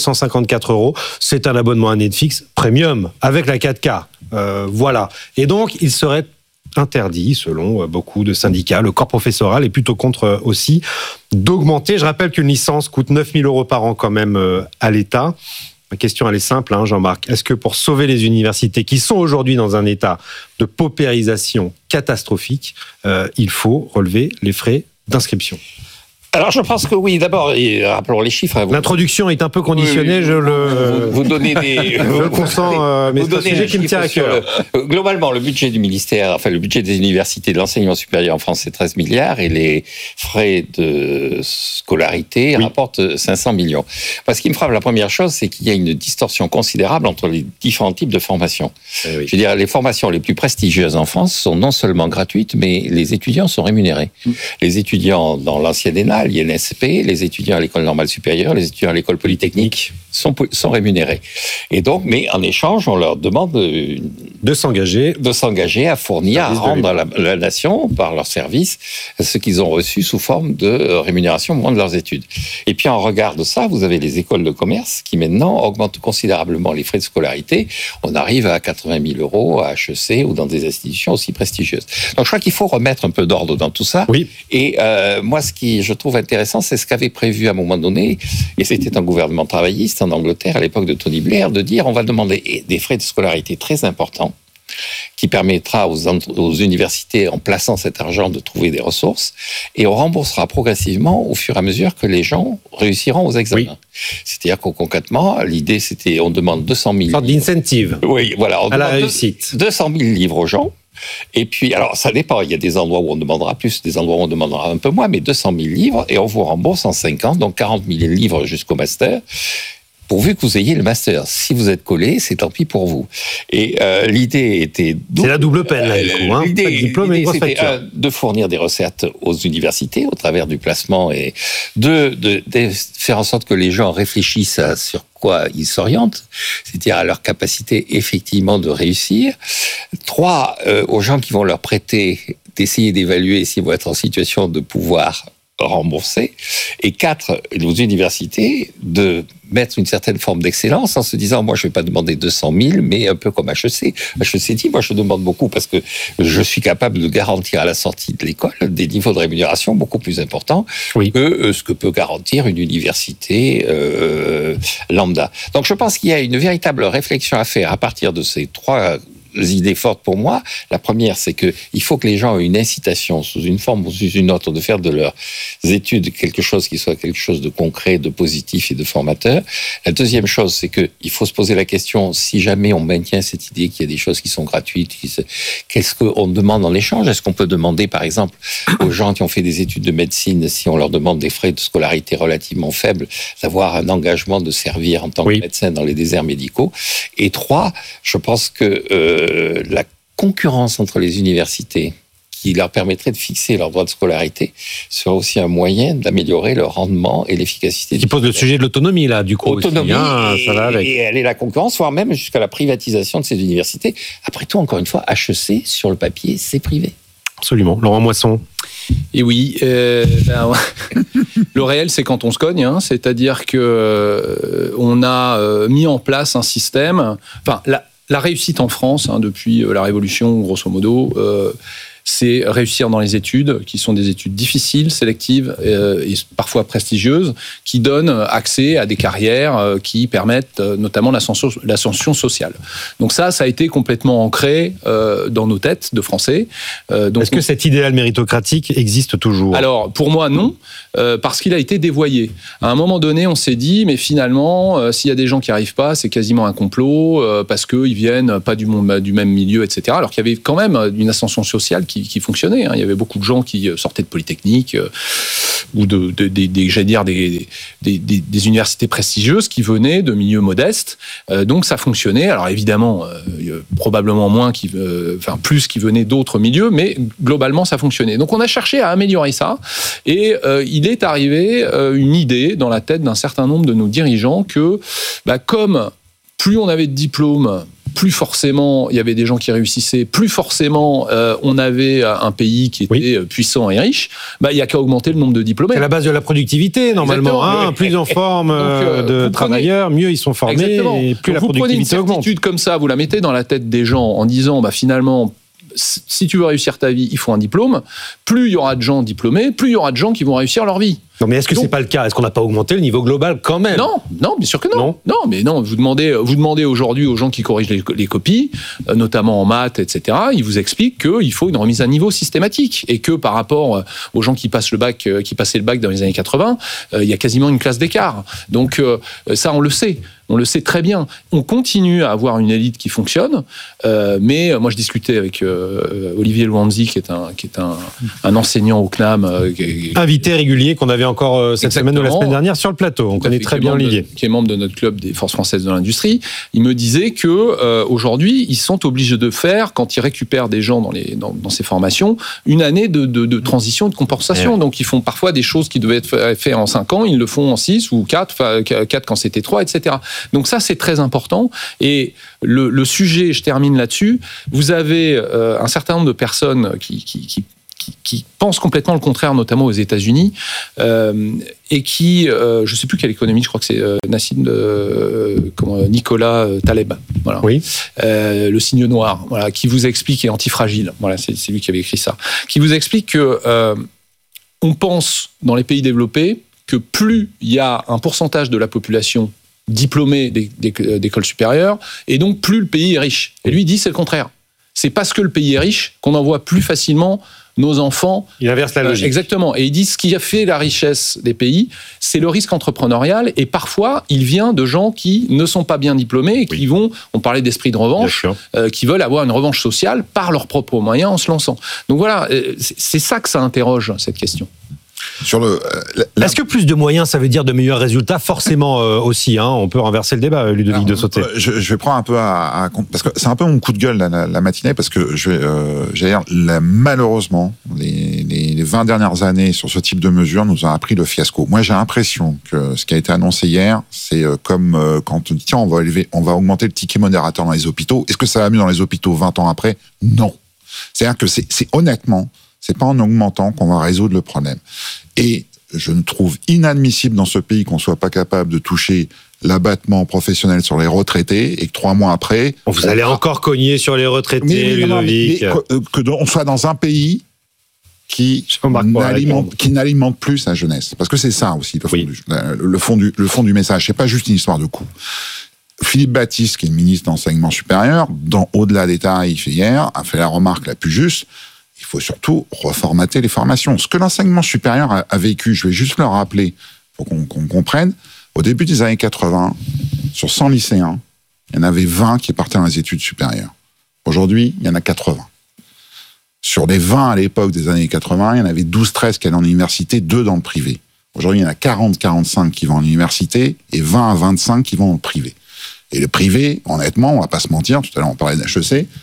254 €. C'est un abonnement à Netflix premium avec la 4K. Voilà. Et donc, il serait interdit, selon beaucoup de syndicats, le corps professoral est plutôt contre aussi, d'augmenter. Je rappelle qu'une licence coûte 9 000 € par an quand même à l'État. Ma question, elle est simple, Jean-Marc. Est-ce que pour sauver les universités qui sont aujourd'hui dans un état de paupérisation catastrophique, il faut relever les frais d'inscription ? Alors, je pense que oui. D'abord, rappelons les chiffres. L'introduction est un peu conditionnée, vous donnez des... je le consens, mais c'est un sujet qui me tient à cœur. Globalement, le budget du ministère, enfin, le budget des universités de l'enseignement supérieur en France, c'est 13 milliards et les frais de scolarité rapportent 500 millions. Parce qui me frappe, la première chose, c'est qu'il y a une distorsion considérable entre les différents types de formations. Je veux dire, les formations les plus prestigieuses en France sont non seulement gratuites, mais les étudiants sont rémunérés. Les étudiants dans l'ancienne ENA, l'INSP, les étudiants à l'école normale supérieure, les étudiants à l'école polytechnique sont rémunérés. Et donc, mais en échange, on leur demande de s'engager à fournir, à rendre à la nation, par leurs services, ce qu'ils ont reçu sous forme de rémunération au moment de leurs études. Et puis, en regard de ça, vous avez les écoles de commerce qui, maintenant, augmentent considérablement les frais de scolarité. On arrive à 80 000 € à HEC ou dans des institutions aussi prestigieuses. Donc, je crois qu'il faut remettre un peu d'ordre dans tout ça. Oui. Et moi, ce qui, je trouve intéressant, c'est ce qu'avait prévu à un moment donné, et c'était un gouvernement travailliste en Angleterre à l'époque de Tony Blair, de dire on va demander des frais de scolarité très importants qui permettra aux universités, en plaçant cet argent, de trouver des ressources, et on remboursera progressivement au fur et à mesure que les gens réussiront aux examens. Oui. C'est-à-dire qu'au concrètement, l'idée c'était on demande 200 000... Une sorte d'incentive. Oui, voilà. On à la réussite. 200 000 livres aux gens. Et puis, alors, ça dépend. Il y a des endroits où on demandera plus, des endroits où on demandera un peu moins, mais 200 000 livres, et on vous rembourse en 5 ans, donc 40 000 livres jusqu'au master, pourvu que vous ayez le master. Si vous êtes collé, c'est tant pis pour vous. Et l'idée était... C'est la double peine, là, du coup. L'idée, pas de diplôme et une grosse facture. De fournir des recettes aux universités au travers du placement et de faire en sorte que les gens réfléchissent à sur quoi ils s'orientent, c'est-à-dire à leur capacité effectivement de réussir. 3, aux gens qui vont leur prêter, d'essayer d'évaluer s'ils vont être en situation de pouvoir rembourser. Et 4, aux universités de mettre une certaine forme d'excellence en se disant, moi, je ne vais pas demander 200 000, mais un peu comme HEC. HEC dit, moi, je demande beaucoup parce que je suis capable de garantir à la sortie de l'école des niveaux de rémunération beaucoup plus importants que ce que peut garantir une université lambda. Donc, je pense qu'il y a une véritable réflexion à faire à partir de ces 3 idées fortes pour moi. La première, c'est qu'il faut que les gens aient une incitation, sous une forme ou sous une autre, de faire de leurs études quelque chose qui soit quelque chose de concret, de positif et de formateur. La deuxième chose, c'est qu'il faut se poser la question, si jamais on maintient cette idée qu'il y a des choses qui sont gratuites, qu'est-ce qu'on demande en échange ? Est-ce qu'on peut demander, par exemple, aux gens qui ont fait des études de médecine, si on leur demande des frais de scolarité relativement faibles, d'avoir un engagement de servir en tant que médecin dans les déserts médicaux ? Et 3, je pense que la concurrence entre les universités qui leur permettrait de fixer leur droit de scolarité serait aussi un moyen d'améliorer le rendement et l'efficacité. Qui pose le sujet de l'autonomie, là, du coup. Autonomie, aussi, ça va avec. Et aller la concurrence, voire même jusqu'à la privatisation de ces universités. Après tout, encore une fois, HEC, sur le papier, c'est privé. Absolument. Laurent Moisson. Et oui, le réel, c'est quand on se cogne, hein, c'est-à-dire que on a mis en place un système. Enfin, la réussite en France, hein, depuis la Révolution, grosso modo, c'est réussir dans les études, qui sont des études difficiles, sélectives et parfois prestigieuses, qui donnent accès à des carrières qui permettent notamment l'ascension sociale. Donc ça a été complètement ancré dans nos têtes de Français. Donc est-ce que cet idéal méritocratique existe toujours ? Alors, pour moi, non, parce qu'il a été dévoyé. À un moment donné, on s'est dit, mais finalement, s'il y a des gens qui n'arrivent pas, c'est quasiment un complot, parce qu'ils viennent pas du même milieu, etc. Alors qu'il y avait quand même une ascension sociale qui fonctionnait. Hein. Il y avait beaucoup de gens qui sortaient de Polytechnique ou des universités prestigieuses qui venaient de milieux modestes. Donc ça fonctionnait. Alors évidemment, probablement plus qui venaient d'autres milieux, mais globalement ça fonctionnait. Donc on a cherché à améliorer ça et il est arrivé une idée dans la tête d'un certain nombre de nos dirigeants que comme plus on avait de diplômes, plus forcément, il y avait des gens qui réussissaient, plus forcément, on avait un pays qui était puissant et riche, il n'y a qu'à augmenter le nombre de diplômés. C'est la base de la productivité, normalement. Hein, plus on forme de travailleurs, mieux ils sont formés, et plus la productivité augmente. Vous prenez une certitude comme ça, vous la mettez dans la tête des gens en disant, finalement, si tu veux réussir ta vie, il faut un diplôme. Plus il y aura de gens diplômés, plus il y aura de gens qui vont réussir leur vie. Non, mais est-ce que c'est pas le cas ? Est-ce qu'on n'a pas augmenté le niveau global quand même ? Non, bien sûr que non. Non, mais non. Vous demandez aujourd'hui aux gens qui corrigent les copies, notamment en maths, etc. Ils vous expliquent qu'il faut une remise à niveau systématique et que par rapport aux gens qui passaient le bac dans les années 80, il y a quasiment une classe d'écart. Donc ça, on le sait. On le sait très bien. On continue à avoir une élite qui fonctionne, mais moi je discutais avec Olivier Louanzi, qui est un enseignant au CNAM, invité régulier qu'on avait encore cette semaine ou la semaine dernière sur le plateau. On connaît très bien Olivier, qui est membre de notre club des Forces françaises de l'industrie. Il me disait que aujourd'hui ils sont obligés de faire, quand ils récupèrent des gens dans ces formations, une année de transition, de compensation. Ouais. Donc ils font parfois des choses qui devaient être faites en 5 ans, ils le font en 6 ou 4 quand c'était 3, etc. Donc ça, c'est très important. Et le sujet, je termine là-dessus, vous avez un certain nombre de personnes qui pensent complètement le contraire, notamment aux États-Unis, et qui, je ne sais plus quelle économie, je crois que c'est Nicolas Taleb, voilà. Oui. Le signe noir, voilà, qui vous explique, et Antifragile, voilà, c'est lui qui avait écrit ça, qui vous explique que on pense dans les pays développés que plus il y a un pourcentage de la population diplômés d'écoles supérieures, et donc plus le pays est riche. Et lui, il dit c'est le contraire. C'est parce que le pays est riche qu'on envoie plus facilement nos enfants. Il inverse la logique. Exactement. Et il dit ce qui a fait la richesse des pays, c'est le risque entrepreneurial, et parfois, il vient de gens qui ne sont pas bien diplômés, et qui vont, on parlait d'esprit de revanche, qui veulent avoir une revanche sociale par leurs propres moyens en se lançant. Donc voilà, c'est ça que ça interroge, cette question. Est-ce que plus de moyens, ça veut dire de meilleurs résultats ? Forcément aussi. Hein, on peut renverser le débat, Ludovic de Sauté. Je vais prendre un peu parce que c'est un peu mon coup de gueule la matinée, parce que malheureusement, les 20 dernières années sur ce type de mesures nous ont appris le fiasco. Moi, j'ai l'impression que ce qui a été annoncé hier, c'est comme quand on dit tiens, on va augmenter le ticket modérateur dans les hôpitaux. Est-ce que ça va mieux dans les hôpitaux 20 ans après ? Non. C'est-à-dire que c'est honnêtement, c'est pas en augmentant qu'on va résoudre le problème. Et je ne trouve inadmissible dans ce pays qu'on soit pas capable de toucher l'abattement professionnel sur les retraités et que 3 mois après... Vous allez encore cogner sur les retraités, Ludovic. On soit dans un pays qui n'alimente plus sa jeunesse. Parce que c'est ça aussi, le fond du message. C'est pas juste une histoire de coût. Philippe Baptiste, qui est ministre d'enseignement supérieur, au-delà des tarifs hier, a fait la remarque la plus juste. Il faut surtout reformater les formations. Ce que l'enseignement supérieur a vécu, je vais juste le rappeler pour qu'on comprenne, au début des années 80, sur 100 lycéens, il y en avait 20 qui partaient dans les études supérieures. Aujourd'hui, il y en a 80. Sur les 20 à l'époque des années 80, il y en avait 12-13 qui allaient en université, 2 dans le privé. Aujourd'hui, il y en a 40-45 qui vont en université et 20 à 25 qui vont dans le privé. Et le privé, honnêtement, on va pas se mentir, tout à l'heure on parlait d'HEC, c'est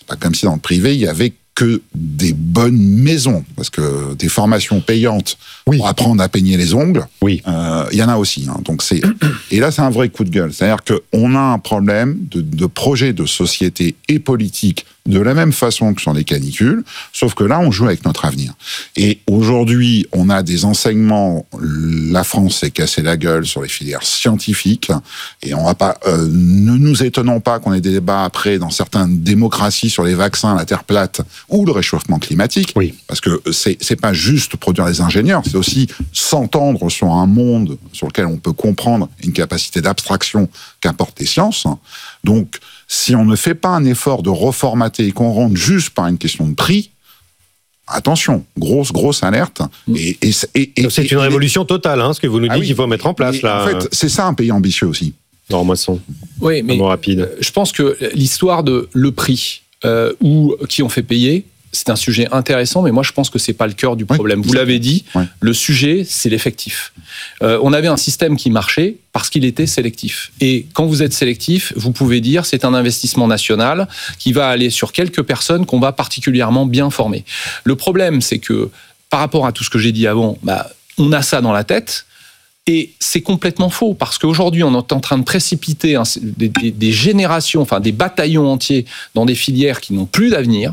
C'est pas comme si dans le privé, il y avait que des bonnes maisons, parce que des formations payantes pour apprendre à peigner les ongles, il y en a aussi. Hein. Donc et là, c'est un vrai coup de gueule. C'est-à-dire qu'on a un problème de projet de société et politique de la même façon que sur les canicules, sauf que là, on joue avec notre avenir. Et aujourd'hui, on a des enseignements, la France s'est cassé la gueule sur les filières scientifiques, et on va pas, ne nous étonnons pas qu'on ait des débats après dans certaines démocraties sur les vaccins, la Terre plate ou le réchauffement climatique, parce que c'est pas juste produire des ingénieurs, c'est aussi s'entendre sur un monde sur lequel on peut comprendre une capacité d'abstraction qu'apportent les sciences. Donc, si on ne fait pas un effort de reformater et qu'on rentre juste par une question de prix, attention, grosse alerte. Et c'est une révolution totale, hein, ce que vous nous dites qu'il faut mettre en place. Là. En fait, c'est ça un pays ambitieux aussi. Non, Moisson. Oui, mais rapide. Je pense que l'histoire de le prix ou qui ont fait payer, c'est un sujet intéressant, mais moi je pense que c'est pas le cœur du problème. Vous l'avez dit, le sujet c'est l'effectif. On avait un système qui marchait parce qu'il était sélectif. Et quand vous êtes sélectif, vous pouvez dire c'est un investissement national qui va aller sur quelques personnes qu'on va particulièrement bien former. Le problème c'est que par rapport à tout ce que j'ai dit avant, on a ça dans la tête. Et c'est complètement faux, parce qu'aujourd'hui, on est en train de précipiter des générations, enfin des bataillons entiers dans des filières qui n'ont plus d'avenir,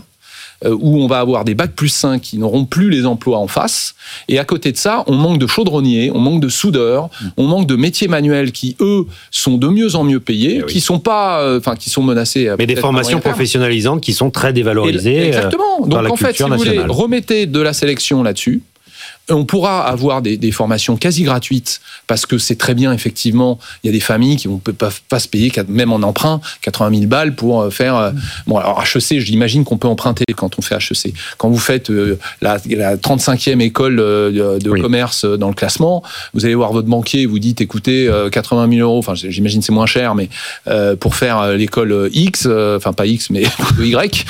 où on va avoir des bacs plus 5 qui n'auront plus les emplois en face. Et à côté de ça, on manque de chaudronniers, on manque de soudeurs, on manque de métiers manuels qui, eux, sont de mieux en mieux payés, qui sont pas, qui sont menacés. Mais des formations professionnalisantes qui sont très dévalorisées. Exactement. Donc en fait, si vous voulez, remettez de la sélection là-dessus. On pourra avoir des formations quasi gratuites parce que c'est très bien, effectivement. Il y a des familles qui ne peuvent pas se payer, même en emprunt, 80 000 balles pour faire... Bon, alors HEC, j'imagine qu'on peut emprunter quand on fait HEC. Quand vous faites la 35e école de commerce dans le classement, vous allez voir votre banquier, vous dites, écoutez, 80 000 euros, enfin j'imagine c'est moins cher, mais pour faire l'école X, enfin pas X, mais Y,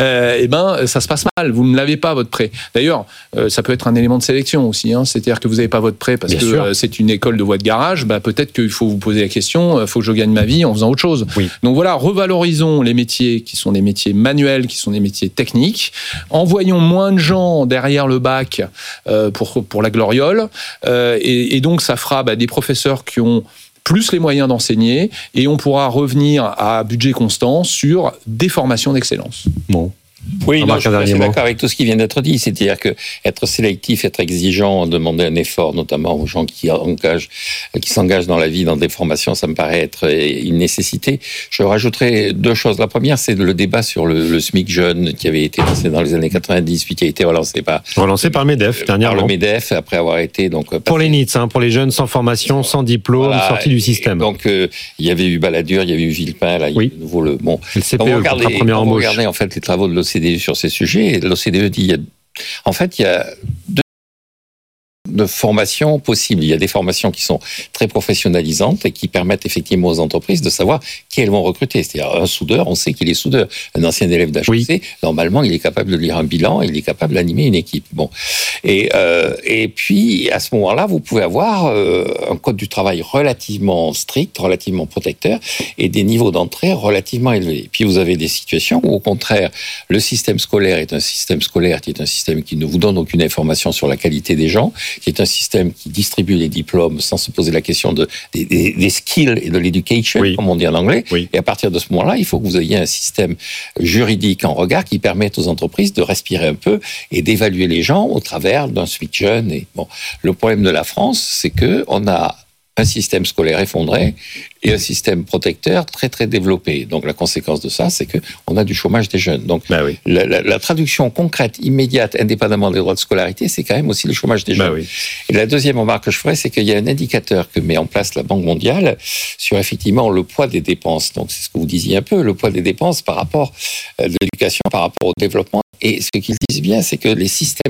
ça se passe mal. Vous ne l'avez pas, votre prêt. D'ailleurs, ça peut être un élément de sélection aussi, hein. C'est-à-dire que vous n'avez pas votre prêt parce que c'est une école de voie de garage, peut-être qu'il faut vous poser la question, il faut que je gagne ma vie en faisant autre chose. Donc voilà, revalorisons les métiers qui sont des métiers manuels, qui sont des métiers techniques, envoyons moins de gens derrière le bac pour la gloriole, et donc ça fera des professeurs qui ont plus les moyens d'enseigner, et on pourra revenir à budget constant sur des formations d'excellence. Bon. Oui, je suis assez d'accord avec tout ce qui vient d'être dit. C'est-à-dire que être sélectif, être exigeant, demander un effort, notamment aux gens qui s'engagent dans la vie, dans des formations, ça me paraît être une nécessité. Je rajouterai deux choses. La première, c'est le débat sur le SMIC jeune qui avait été lancé dans les années 90, puis qui a été relancé par le MEDEF dernièrement. Par le MEDEF, après avoir été pour les NEETs, pour les jeunes sans formation, sans diplôme, sortis du système. Donc il y avait eu Balladur, il y avait eu Villepin, là, il y a de nouveau le CPE, le contrat première embauche. Regardez en fait les travaux de l'OCDE sur ces sujets. L'OCDE dit il y a de formations possibles. Il y a des formations qui sont très professionnalisantes et qui permettent effectivement aux entreprises de savoir qui elles vont recruter. C'est-à-dire un soudeur, on sait qu'il est soudeur. Un ancien élève d'HEC, normalement, il est capable de lire un bilan, il est capable d'animer une équipe. Bon. Et puis, à ce moment-là, vous pouvez avoir un code du travail relativement strict, relativement protecteur et des niveaux d'entrée relativement élevés. Puis, vous avez des situations où, au contraire, le système scolaire est un système scolaire qui est un système qui ne vous donne aucune information sur la qualité des gens, qui est un système qui distribue les diplômes sans se poser la question des skills et de l'éducation, comme on dit en anglais. Et à partir de ce moment-là, il faut que vous ayez un système juridique en regard qui permette aux entreprises de respirer un peu et d'évaluer les gens au travers d'un SMIC jeune. Et le problème de la France, c'est que on a un système scolaire effondré et un système protecteur très très développé. Donc la conséquence de ça, c'est que on a du chômage des jeunes. Donc la traduction concrète, immédiate, indépendamment des droits de scolarité, c'est quand même aussi le chômage des jeunes. Et la deuxième remarque que je ferai, c'est qu'il y a un indicateur que met en place la Banque mondiale sur effectivement le poids des dépenses. Donc c'est ce que vous disiez un peu, le poids des dépenses par rapport à l'éducation, par rapport au développement. Et ce qu'ils disent bien, c'est que les systèmes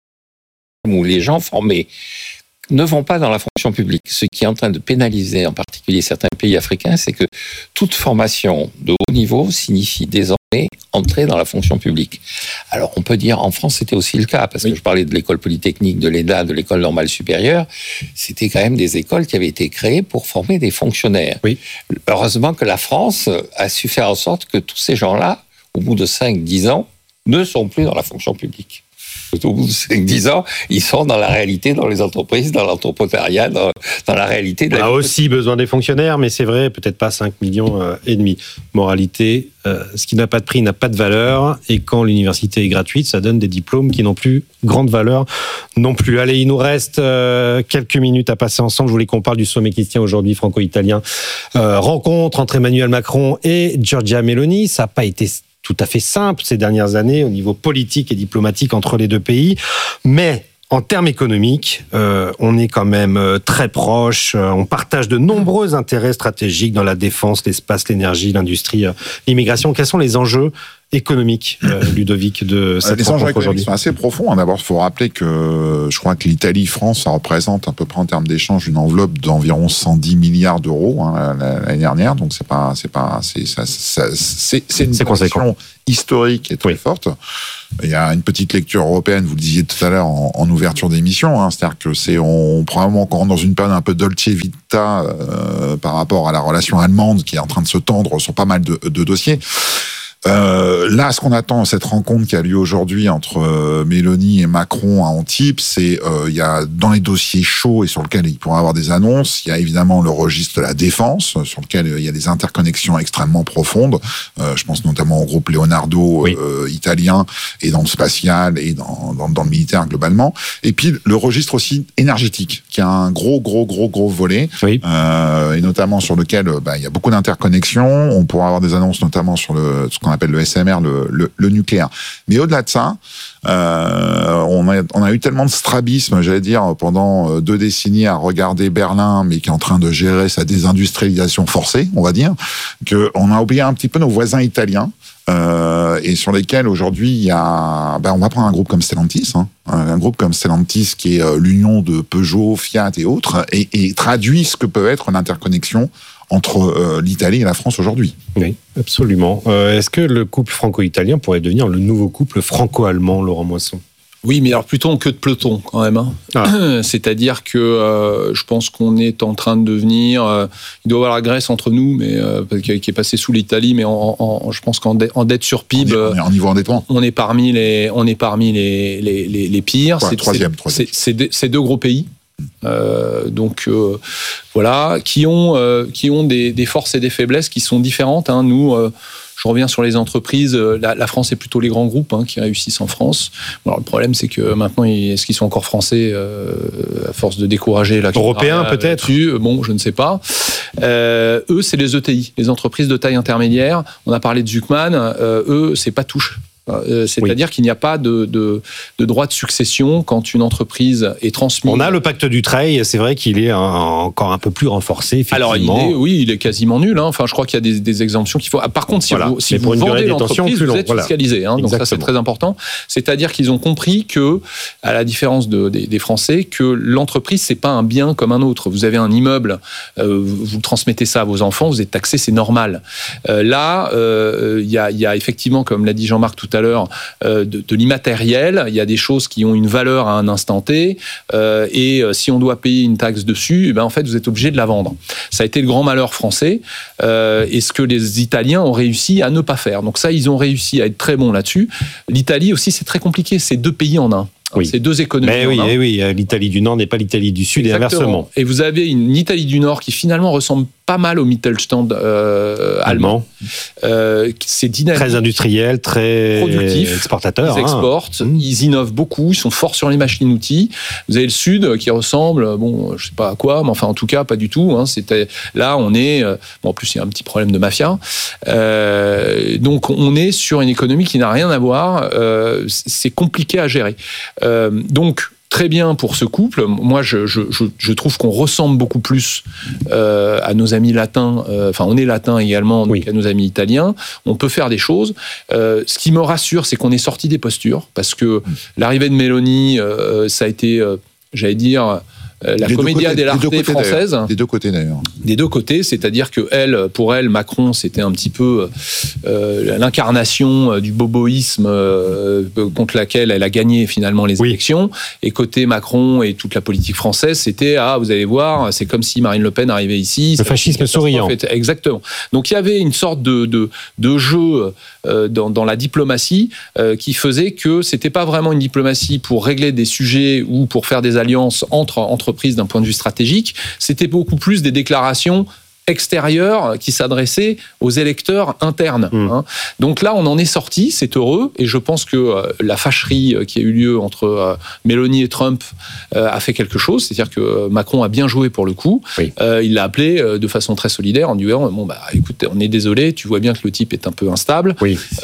où les gens formés ne vont pas dans la fonction publique. Ce qui est en train de pénaliser en particulier certains pays africains, c'est que toute formation de haut niveau signifie désormais entrer dans la fonction publique. Alors on peut dire, en France c'était aussi le cas, parce que je parlais de l'école polytechnique, de l'ENA, de l'école normale supérieure, c'était quand même des écoles qui avaient été créées pour former des fonctionnaires. Heureusement que la France a su faire en sorte que tous ces gens-là au bout de 5-10 ans, ne sont plus dans la fonction publique. Au bout de 5-10 ans, ils sont dans la réalité, dans les entreprises, dans l'entrepreneuriat, dans la réalité de la vie. On a aussi besoin des fonctionnaires, mais c'est vrai, peut-être pas 5,5 millions. Moralité, ce qui n'a pas de prix n'a pas de valeur, et quand l'université est gratuite, ça donne des diplômes qui n'ont plus grande valeur non plus. Allez, il nous reste quelques minutes à passer ensemble. Je voulais qu'on parle du sommet qui se tient aujourd'hui, franco-italien. Rencontre entre Emmanuel Macron et Giorgia Meloni. Ça n'a pas été tout à fait simple ces dernières années au niveau politique et diplomatique entre les deux pays, mais en termes économiques, on est quand même très proche. On partage de nombreux intérêts stratégiques dans la défense, l'espace, l'énergie, l'industrie, l'immigration. Quels sont les enjeux économiques, Ludovic, de cette les enjeux économiques aujourd'hui sont assez profonds. D'abord, il faut rappeler que je crois que l'Italie-France, ça représente à peu près en termes d'échange une enveloppe d'environ 110 milliards d'euros l'année dernière. Donc c'est une conséquence historique et très forte. Il y a une petite lecture européenne, vous le disiez tout à l'heure en ouverture d'émission, c'est-à-dire que on probablement qu'on rentre dans une période un peu dolce vita par rapport à la relation allemande qui est en train de se tendre sur pas mal de dossiers. Là, ce qu'on attend, cette rencontre qui a lieu aujourd'hui entre Meloni et Macron à Antibes, c'est il y a dans les dossiers chauds et sur lesquels il pourra y avoir des annonces, il y a évidemment le registre de la défense, sur lequel il y a des interconnexions extrêmement profondes. Je pense notamment au groupe Leonardo italien, et dans le spatial et dans le militaire globalement. Et puis le registre aussi énergétique, qui a un gros volet, et notamment sur lequel il y a beaucoup d'interconnexions. On pourra avoir des annonces notamment sur ce qu'on appelle le SMR, le nucléaire. Mais au-delà de ça, on a eu tellement de strabisme, j'allais dire, pendant 2 décennies à regarder Berlin, mais qui est en train de gérer sa désindustrialisation forcée, on va dire, qu'on a oublié un petit peu nos voisins italiens. Et sur lesquels aujourd'hui il y a, on va prendre un groupe comme Stellantis, un groupe comme Stellantis qui est l'union de Peugeot, Fiat et autres, et traduit ce que peut être l'interconnexion entre l'Italie et la France aujourd'hui. Oui, absolument. Est-ce que le couple franco-italien pourrait devenir le nouveau couple franco-allemand, Laurent Moisson ? Oui, mais alors plutôt en queue de peloton quand même. C'est-à-dire que je pense qu'on est en train de devenir... il doit y avoir la Grèce entre nous, mais qui est passée sous l'Italie, mais je pense qu'en dette sur PIB... On est en niveau endettement. On est parmi les pires. Ouais, troisième. C'est 2 gros pays. Voilà, qui ont des forces et des faiblesses qui sont différentes. Nous, je reviens sur les entreprises. La France, c'est plutôt les grands groupes qui réussissent en France. Alors, le problème, c'est que maintenant, est-ce qu'ils sont encore français à force de décourager européens peut-être. Bon, je ne sais pas. Eux, c'est les ETI, les entreprises de taille intermédiaire. On a parlé de Zuckman. Eux, c'est pas touche. C'est-à-dire qu'il n'y a pas de droit de succession quand une entreprise est transmise. On a le pacte Dutreil, c'est vrai qu'il est encore un peu plus renforcé, effectivement. Alors, il est quasiment nul. Enfin, je crois qu'il y a des exemptions qu'il faut... Par contre, si vous vendez l'entreprise, vous êtes fiscalisé. Donc ça, c'est très important. C'est-à-dire qu'ils ont compris que, à la différence des Français, que l'entreprise, c'est pas un bien comme un autre. Vous avez un immeuble, vous transmettez ça à vos enfants, vous êtes taxé, c'est normal. Là, il y a effectivement, comme l'a dit Jean-Marc tout à l'heure, de l'immatériel. Il y a des choses qui ont une valeur à un instant T, et si on doit payer une taxe dessus, en fait, vous êtes obligé de la vendre. Ça a été le grand malheur français, et ce que les Italiens ont réussi à ne pas faire. Donc ça, ils ont réussi à être très bons là-dessus. L'Italie aussi, c'est très compliqué. C'est 2 pays en un. C'est 2 économies. Mais oui, l'Italie du Nord n'est pas l'Italie du Sud. Exactement. Et inversement. Et vous avez une Italie du Nord qui finalement ressemble pas mal au Mittelstand allemand. C'est dynamique. Très industriel, très productif, exportateur. Ils exportent, ils innovent beaucoup, ils sont forts sur les machines-outils. Vous avez le Sud qui ressemble, je sais pas à quoi, mais enfin en tout cas pas du tout. Là, on est... en plus, il y a un petit problème de mafia. Donc, on est sur une économie qui n'a rien à voir. C'est compliqué à gérer. Donc, très bien pour ce couple. Moi, je trouve qu'on ressemble beaucoup plus à nos amis latins. On est latins également, donc à nos amis italiens. On peut faire des choses. Ce qui me rassure, c'est qu'on est sorti des postures, parce que l'arrivée de Meloni, ça a été, j'allais dire, la commedia dell'arte française. Des deux côtés d'ailleurs. Des deux côtés, c'est-à-dire que pour elle, Macron, c'était un petit peu l'incarnation du boboïsme contre laquelle elle a gagné finalement les élections. Et côté Macron et toute la politique française, c'était vous allez voir, c'est comme si Marine Le Pen arrivait ici. Le fascisme souriant. Exactement. Donc il y avait une sorte de jeu dans la diplomatie qui faisait que c'était pas vraiment une diplomatie pour régler des sujets ou pour faire des alliances entre entreprises d'un point de vue stratégique, c'était beaucoup plus des déclarations extérieures qui s'adressaient aux électeurs internes. Donc là, on en est sorti, c'est heureux, et je pense que la fâcherie qui a eu lieu entre Mélanie et Trump a fait quelque chose, c'est-à-dire que Macron a bien joué pour le coup. Il l'a appelé de façon très solidaire en disant écoute, on est désolé, tu vois bien que le type est un peu instable.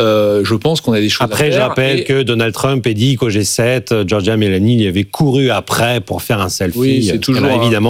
Je pense qu'on a des choses à faire. Après, je rappelle que Donald Trump a dit qu'au G7, Giorgia Meloni y avait couru après pour faire un selfie. Oui, c'est toujours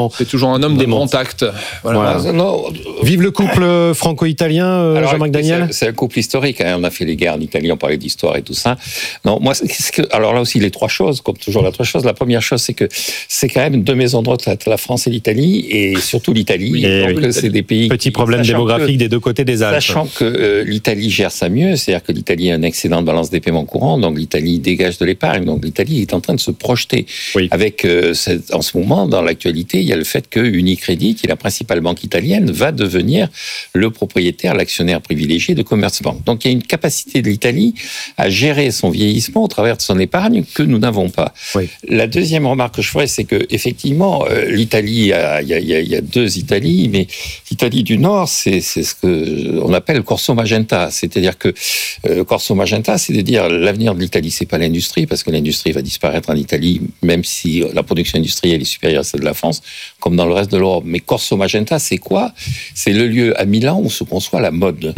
un homme de contact. Voilà. Non, vive le couple franco-italien, Jean-Marc Daniel. C'est un couple historique. On a fait les guerres en Italie, on parlait d'histoire et tout ça. Non, moi, alors là aussi, les trois choses, comme toujours, la première chose, c'est que c'est quand même deux maisons de retraite, la France et l'Italie, et surtout l'Italie. C'est des pays. Petit problème démographique des deux côtés des Alpes. Sachant que l'Italie gère ça mieux, c'est-à-dire que l'Italie a un excédent de balance des paiements courants, donc l'Italie dégage de l'épargne, donc l'Italie est en train de se projeter. Avec, en ce moment, dans l'actualité, il y a le fait que Unicredit, qui est la principale banque italienne, va devenir le propriétaire, l'actionnaire privilégié de Commerzbank. Donc il y a une capacité de l'Italie à gérer son vieillissement au travers de son épargne que nous n'avons pas. La deuxième remarque que je ferais, c'est que effectivement l'Italie, il y a deux Italies, mais l'Italie du Nord, c'est ce que on appelle Corso Magenta, c'est-à-dire que Corso Magenta, c'est de dire l'avenir de l'Italie, c'est pas l'industrie, parce que l'industrie va disparaître en Italie, même si la production industrielle est supérieure à celle de la France, comme dans le reste de l'Europe. Mais Corso Magenta, c'est quoi ? C'est le lieu à Milan où se conçoit la mode.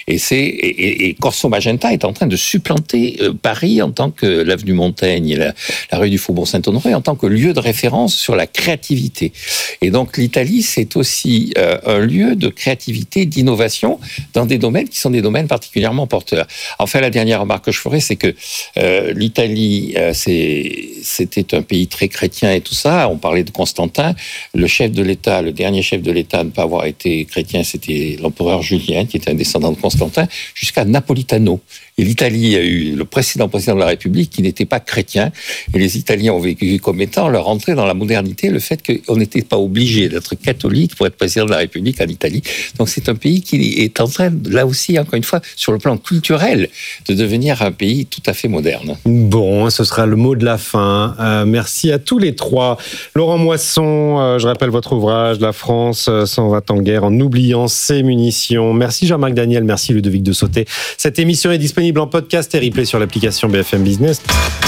Et Corso Magenta est en train de supplanter Paris en tant que l'avenue Montaigne et la rue du Faubourg Saint-Honoré en tant que lieu de référence sur la créativité. Et donc l'Italie, c'est aussi un lieu de créativité, d'innovation dans des domaines qui sont des domaines particulièrement porteurs. Enfin, la dernière remarque que je ferai, c'est que l'Italie, c'était un pays très chrétien et tout ça. On parlait de Constantin. Le chef de l'État, le dernier chef de l'État à ne pas avoir été chrétien, c'était l'empereur Julien, qui était un descendant de Constantin, jusqu'à Napolitano. Et l'Italie a eu le précédent président de la République qui n'était pas chrétien. Et les Italiens ont vécu comme étant leur entrée dans la modernité, le fait qu'on n'était pas obligé d'être catholique pour être président de la République en Italie. Donc c'est un pays qui est en train, là aussi, encore une fois, sur le plan culturel, de devenir un pays tout à fait moderne. Bon, ce sera le mot de la fin. Merci à tous les trois. Laurent Moisson, je rappelle votre ouvrage, La France s'en va en guerre en oubliant ses munitions. Merci Jean-Marc Daniel, merci Ludovic de Sauté. Cette émission est disponible en podcast et replay sur l'application BFM Business.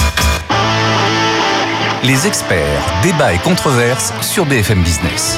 Les experts, débats et controverses sur BFM Business.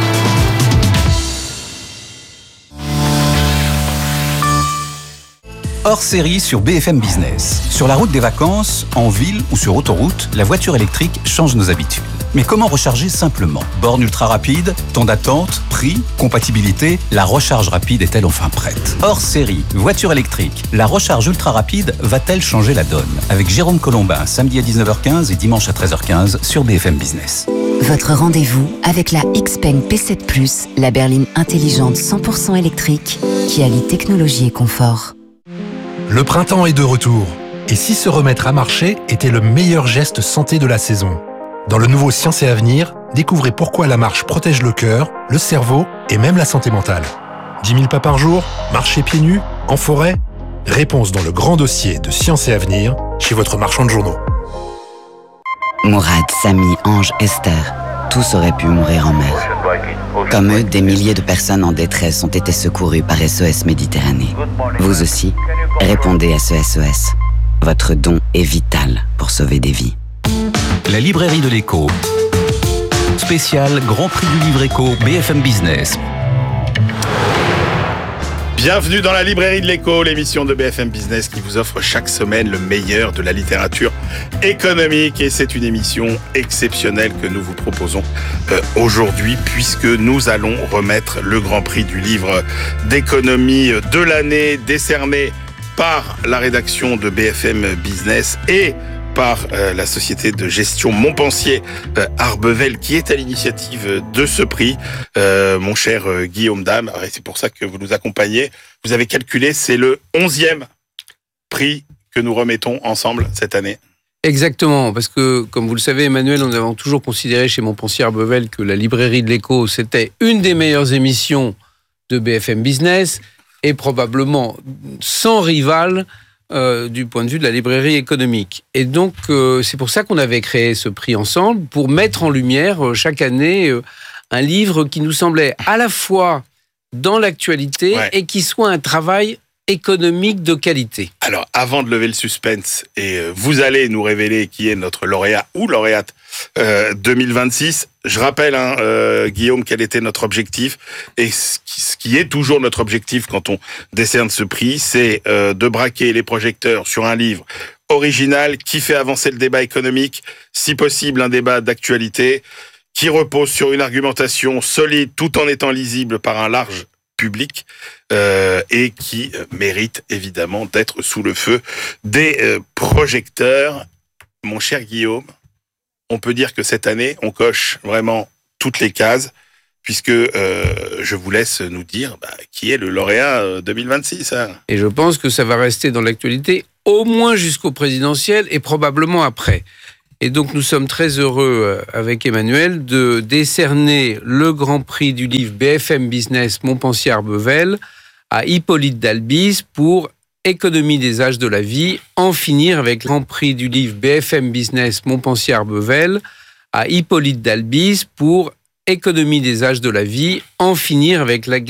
Hors série sur BFM Business. Sur la route des vacances, en ville ou sur autoroute, la voiture électrique change nos habitudes. Mais comment recharger simplement ? Borne ultra rapide, temps d'attente, prix, compatibilité, la recharge rapide est-elle enfin prête ? Hors série, voiture électrique, la recharge ultra rapide va-t-elle changer la donne ? Avec Jérôme Colombin, samedi à 19h15 et dimanche à 13h15 sur BFM Business. Votre rendez-vous avec la Xpeng P7+, la berline intelligente 100% électrique qui allie technologie et confort. Le printemps est de retour. Et si se remettre à marcher était le meilleur geste santé de la saison ? Dans le nouveau Science et Avenir, découvrez pourquoi la marche protège le cœur, le cerveau et même la santé mentale. 10 000 pas par jour, marcher pieds nus, en forêt ? Réponse dans le grand dossier de Science et Avenir, chez votre marchand de journaux. Mourad, Samy, Ange, Esther, tous auraient pu mourir en mer. Comme eux, des milliers de personnes en détresse ont été secourues par SOS Méditerranée. Vous aussi, répondez à ce SOS. Votre don est vital pour sauver des vies. La librairie de l'écho. Spécial Grand Prix du Livre Éco BFM Business. Bienvenue dans la librairie de l'écho, l'émission de BFM Business qui vous offre chaque semaine le meilleur de la littérature économique. Et c'est une émission exceptionnelle que nous vous proposons aujourd'hui, puisque nous allons remettre le Grand Prix du livre d'économie de l'année, décerné par la rédaction de BFM Business et par la société de gestion Montpensier Arbevel qui est à l'initiative de ce prix. Mon cher Guillaume Dame, c'est pour ça que vous nous accompagnez. Vous avez calculé, c'est le 11e prix que nous remettons ensemble cette année. Exactement, parce que, comme vous le savez, Emmanuel, nous avons toujours considéré chez Montpensier Arbevel que la librairie de l'Écho, c'était une des meilleures émissions de BFM Business et probablement sans rival du point de vue de la librairie économique. Et donc, c'est pour ça qu'on avait créé ce prix ensemble, pour mettre en lumière chaque année un livre qui nous semblait à la fois dans l'actualité et qui soit un travail économique de qualité. Alors, avant de lever le suspense, et vous allez nous révéler qui est notre lauréat ou lauréate 2026, je rappelle, Guillaume, quel était notre objectif, et ce qui est toujours notre objectif quand on décerne ce prix, c'est de braquer les projecteurs sur un livre original qui fait avancer le débat économique, si possible un débat d'actualité, qui repose sur une argumentation solide tout en étant lisible par un large public et qui mérite évidemment d'être sous le feu des projecteurs. Mon cher Guillaume, on peut dire que cette année, on coche vraiment toutes les cases, puisque je vous laisse nous dire qui est le lauréat 2026. Et je pense que ça va rester dans l'actualité au moins jusqu'au présidentiel et probablement après. Et donc, nous sommes très heureux, avec Emmanuel, de décerner le Grand Prix du livre BFM Business Montpensier Arbevel à Hippolyte d'Albise pour Économie des âges de la vie, en finir avec le Grand Prix du livre BFM Business Montpensier Arbevel à Hippolyte d'Albise pour Économie des âges de la vie, en finir avec la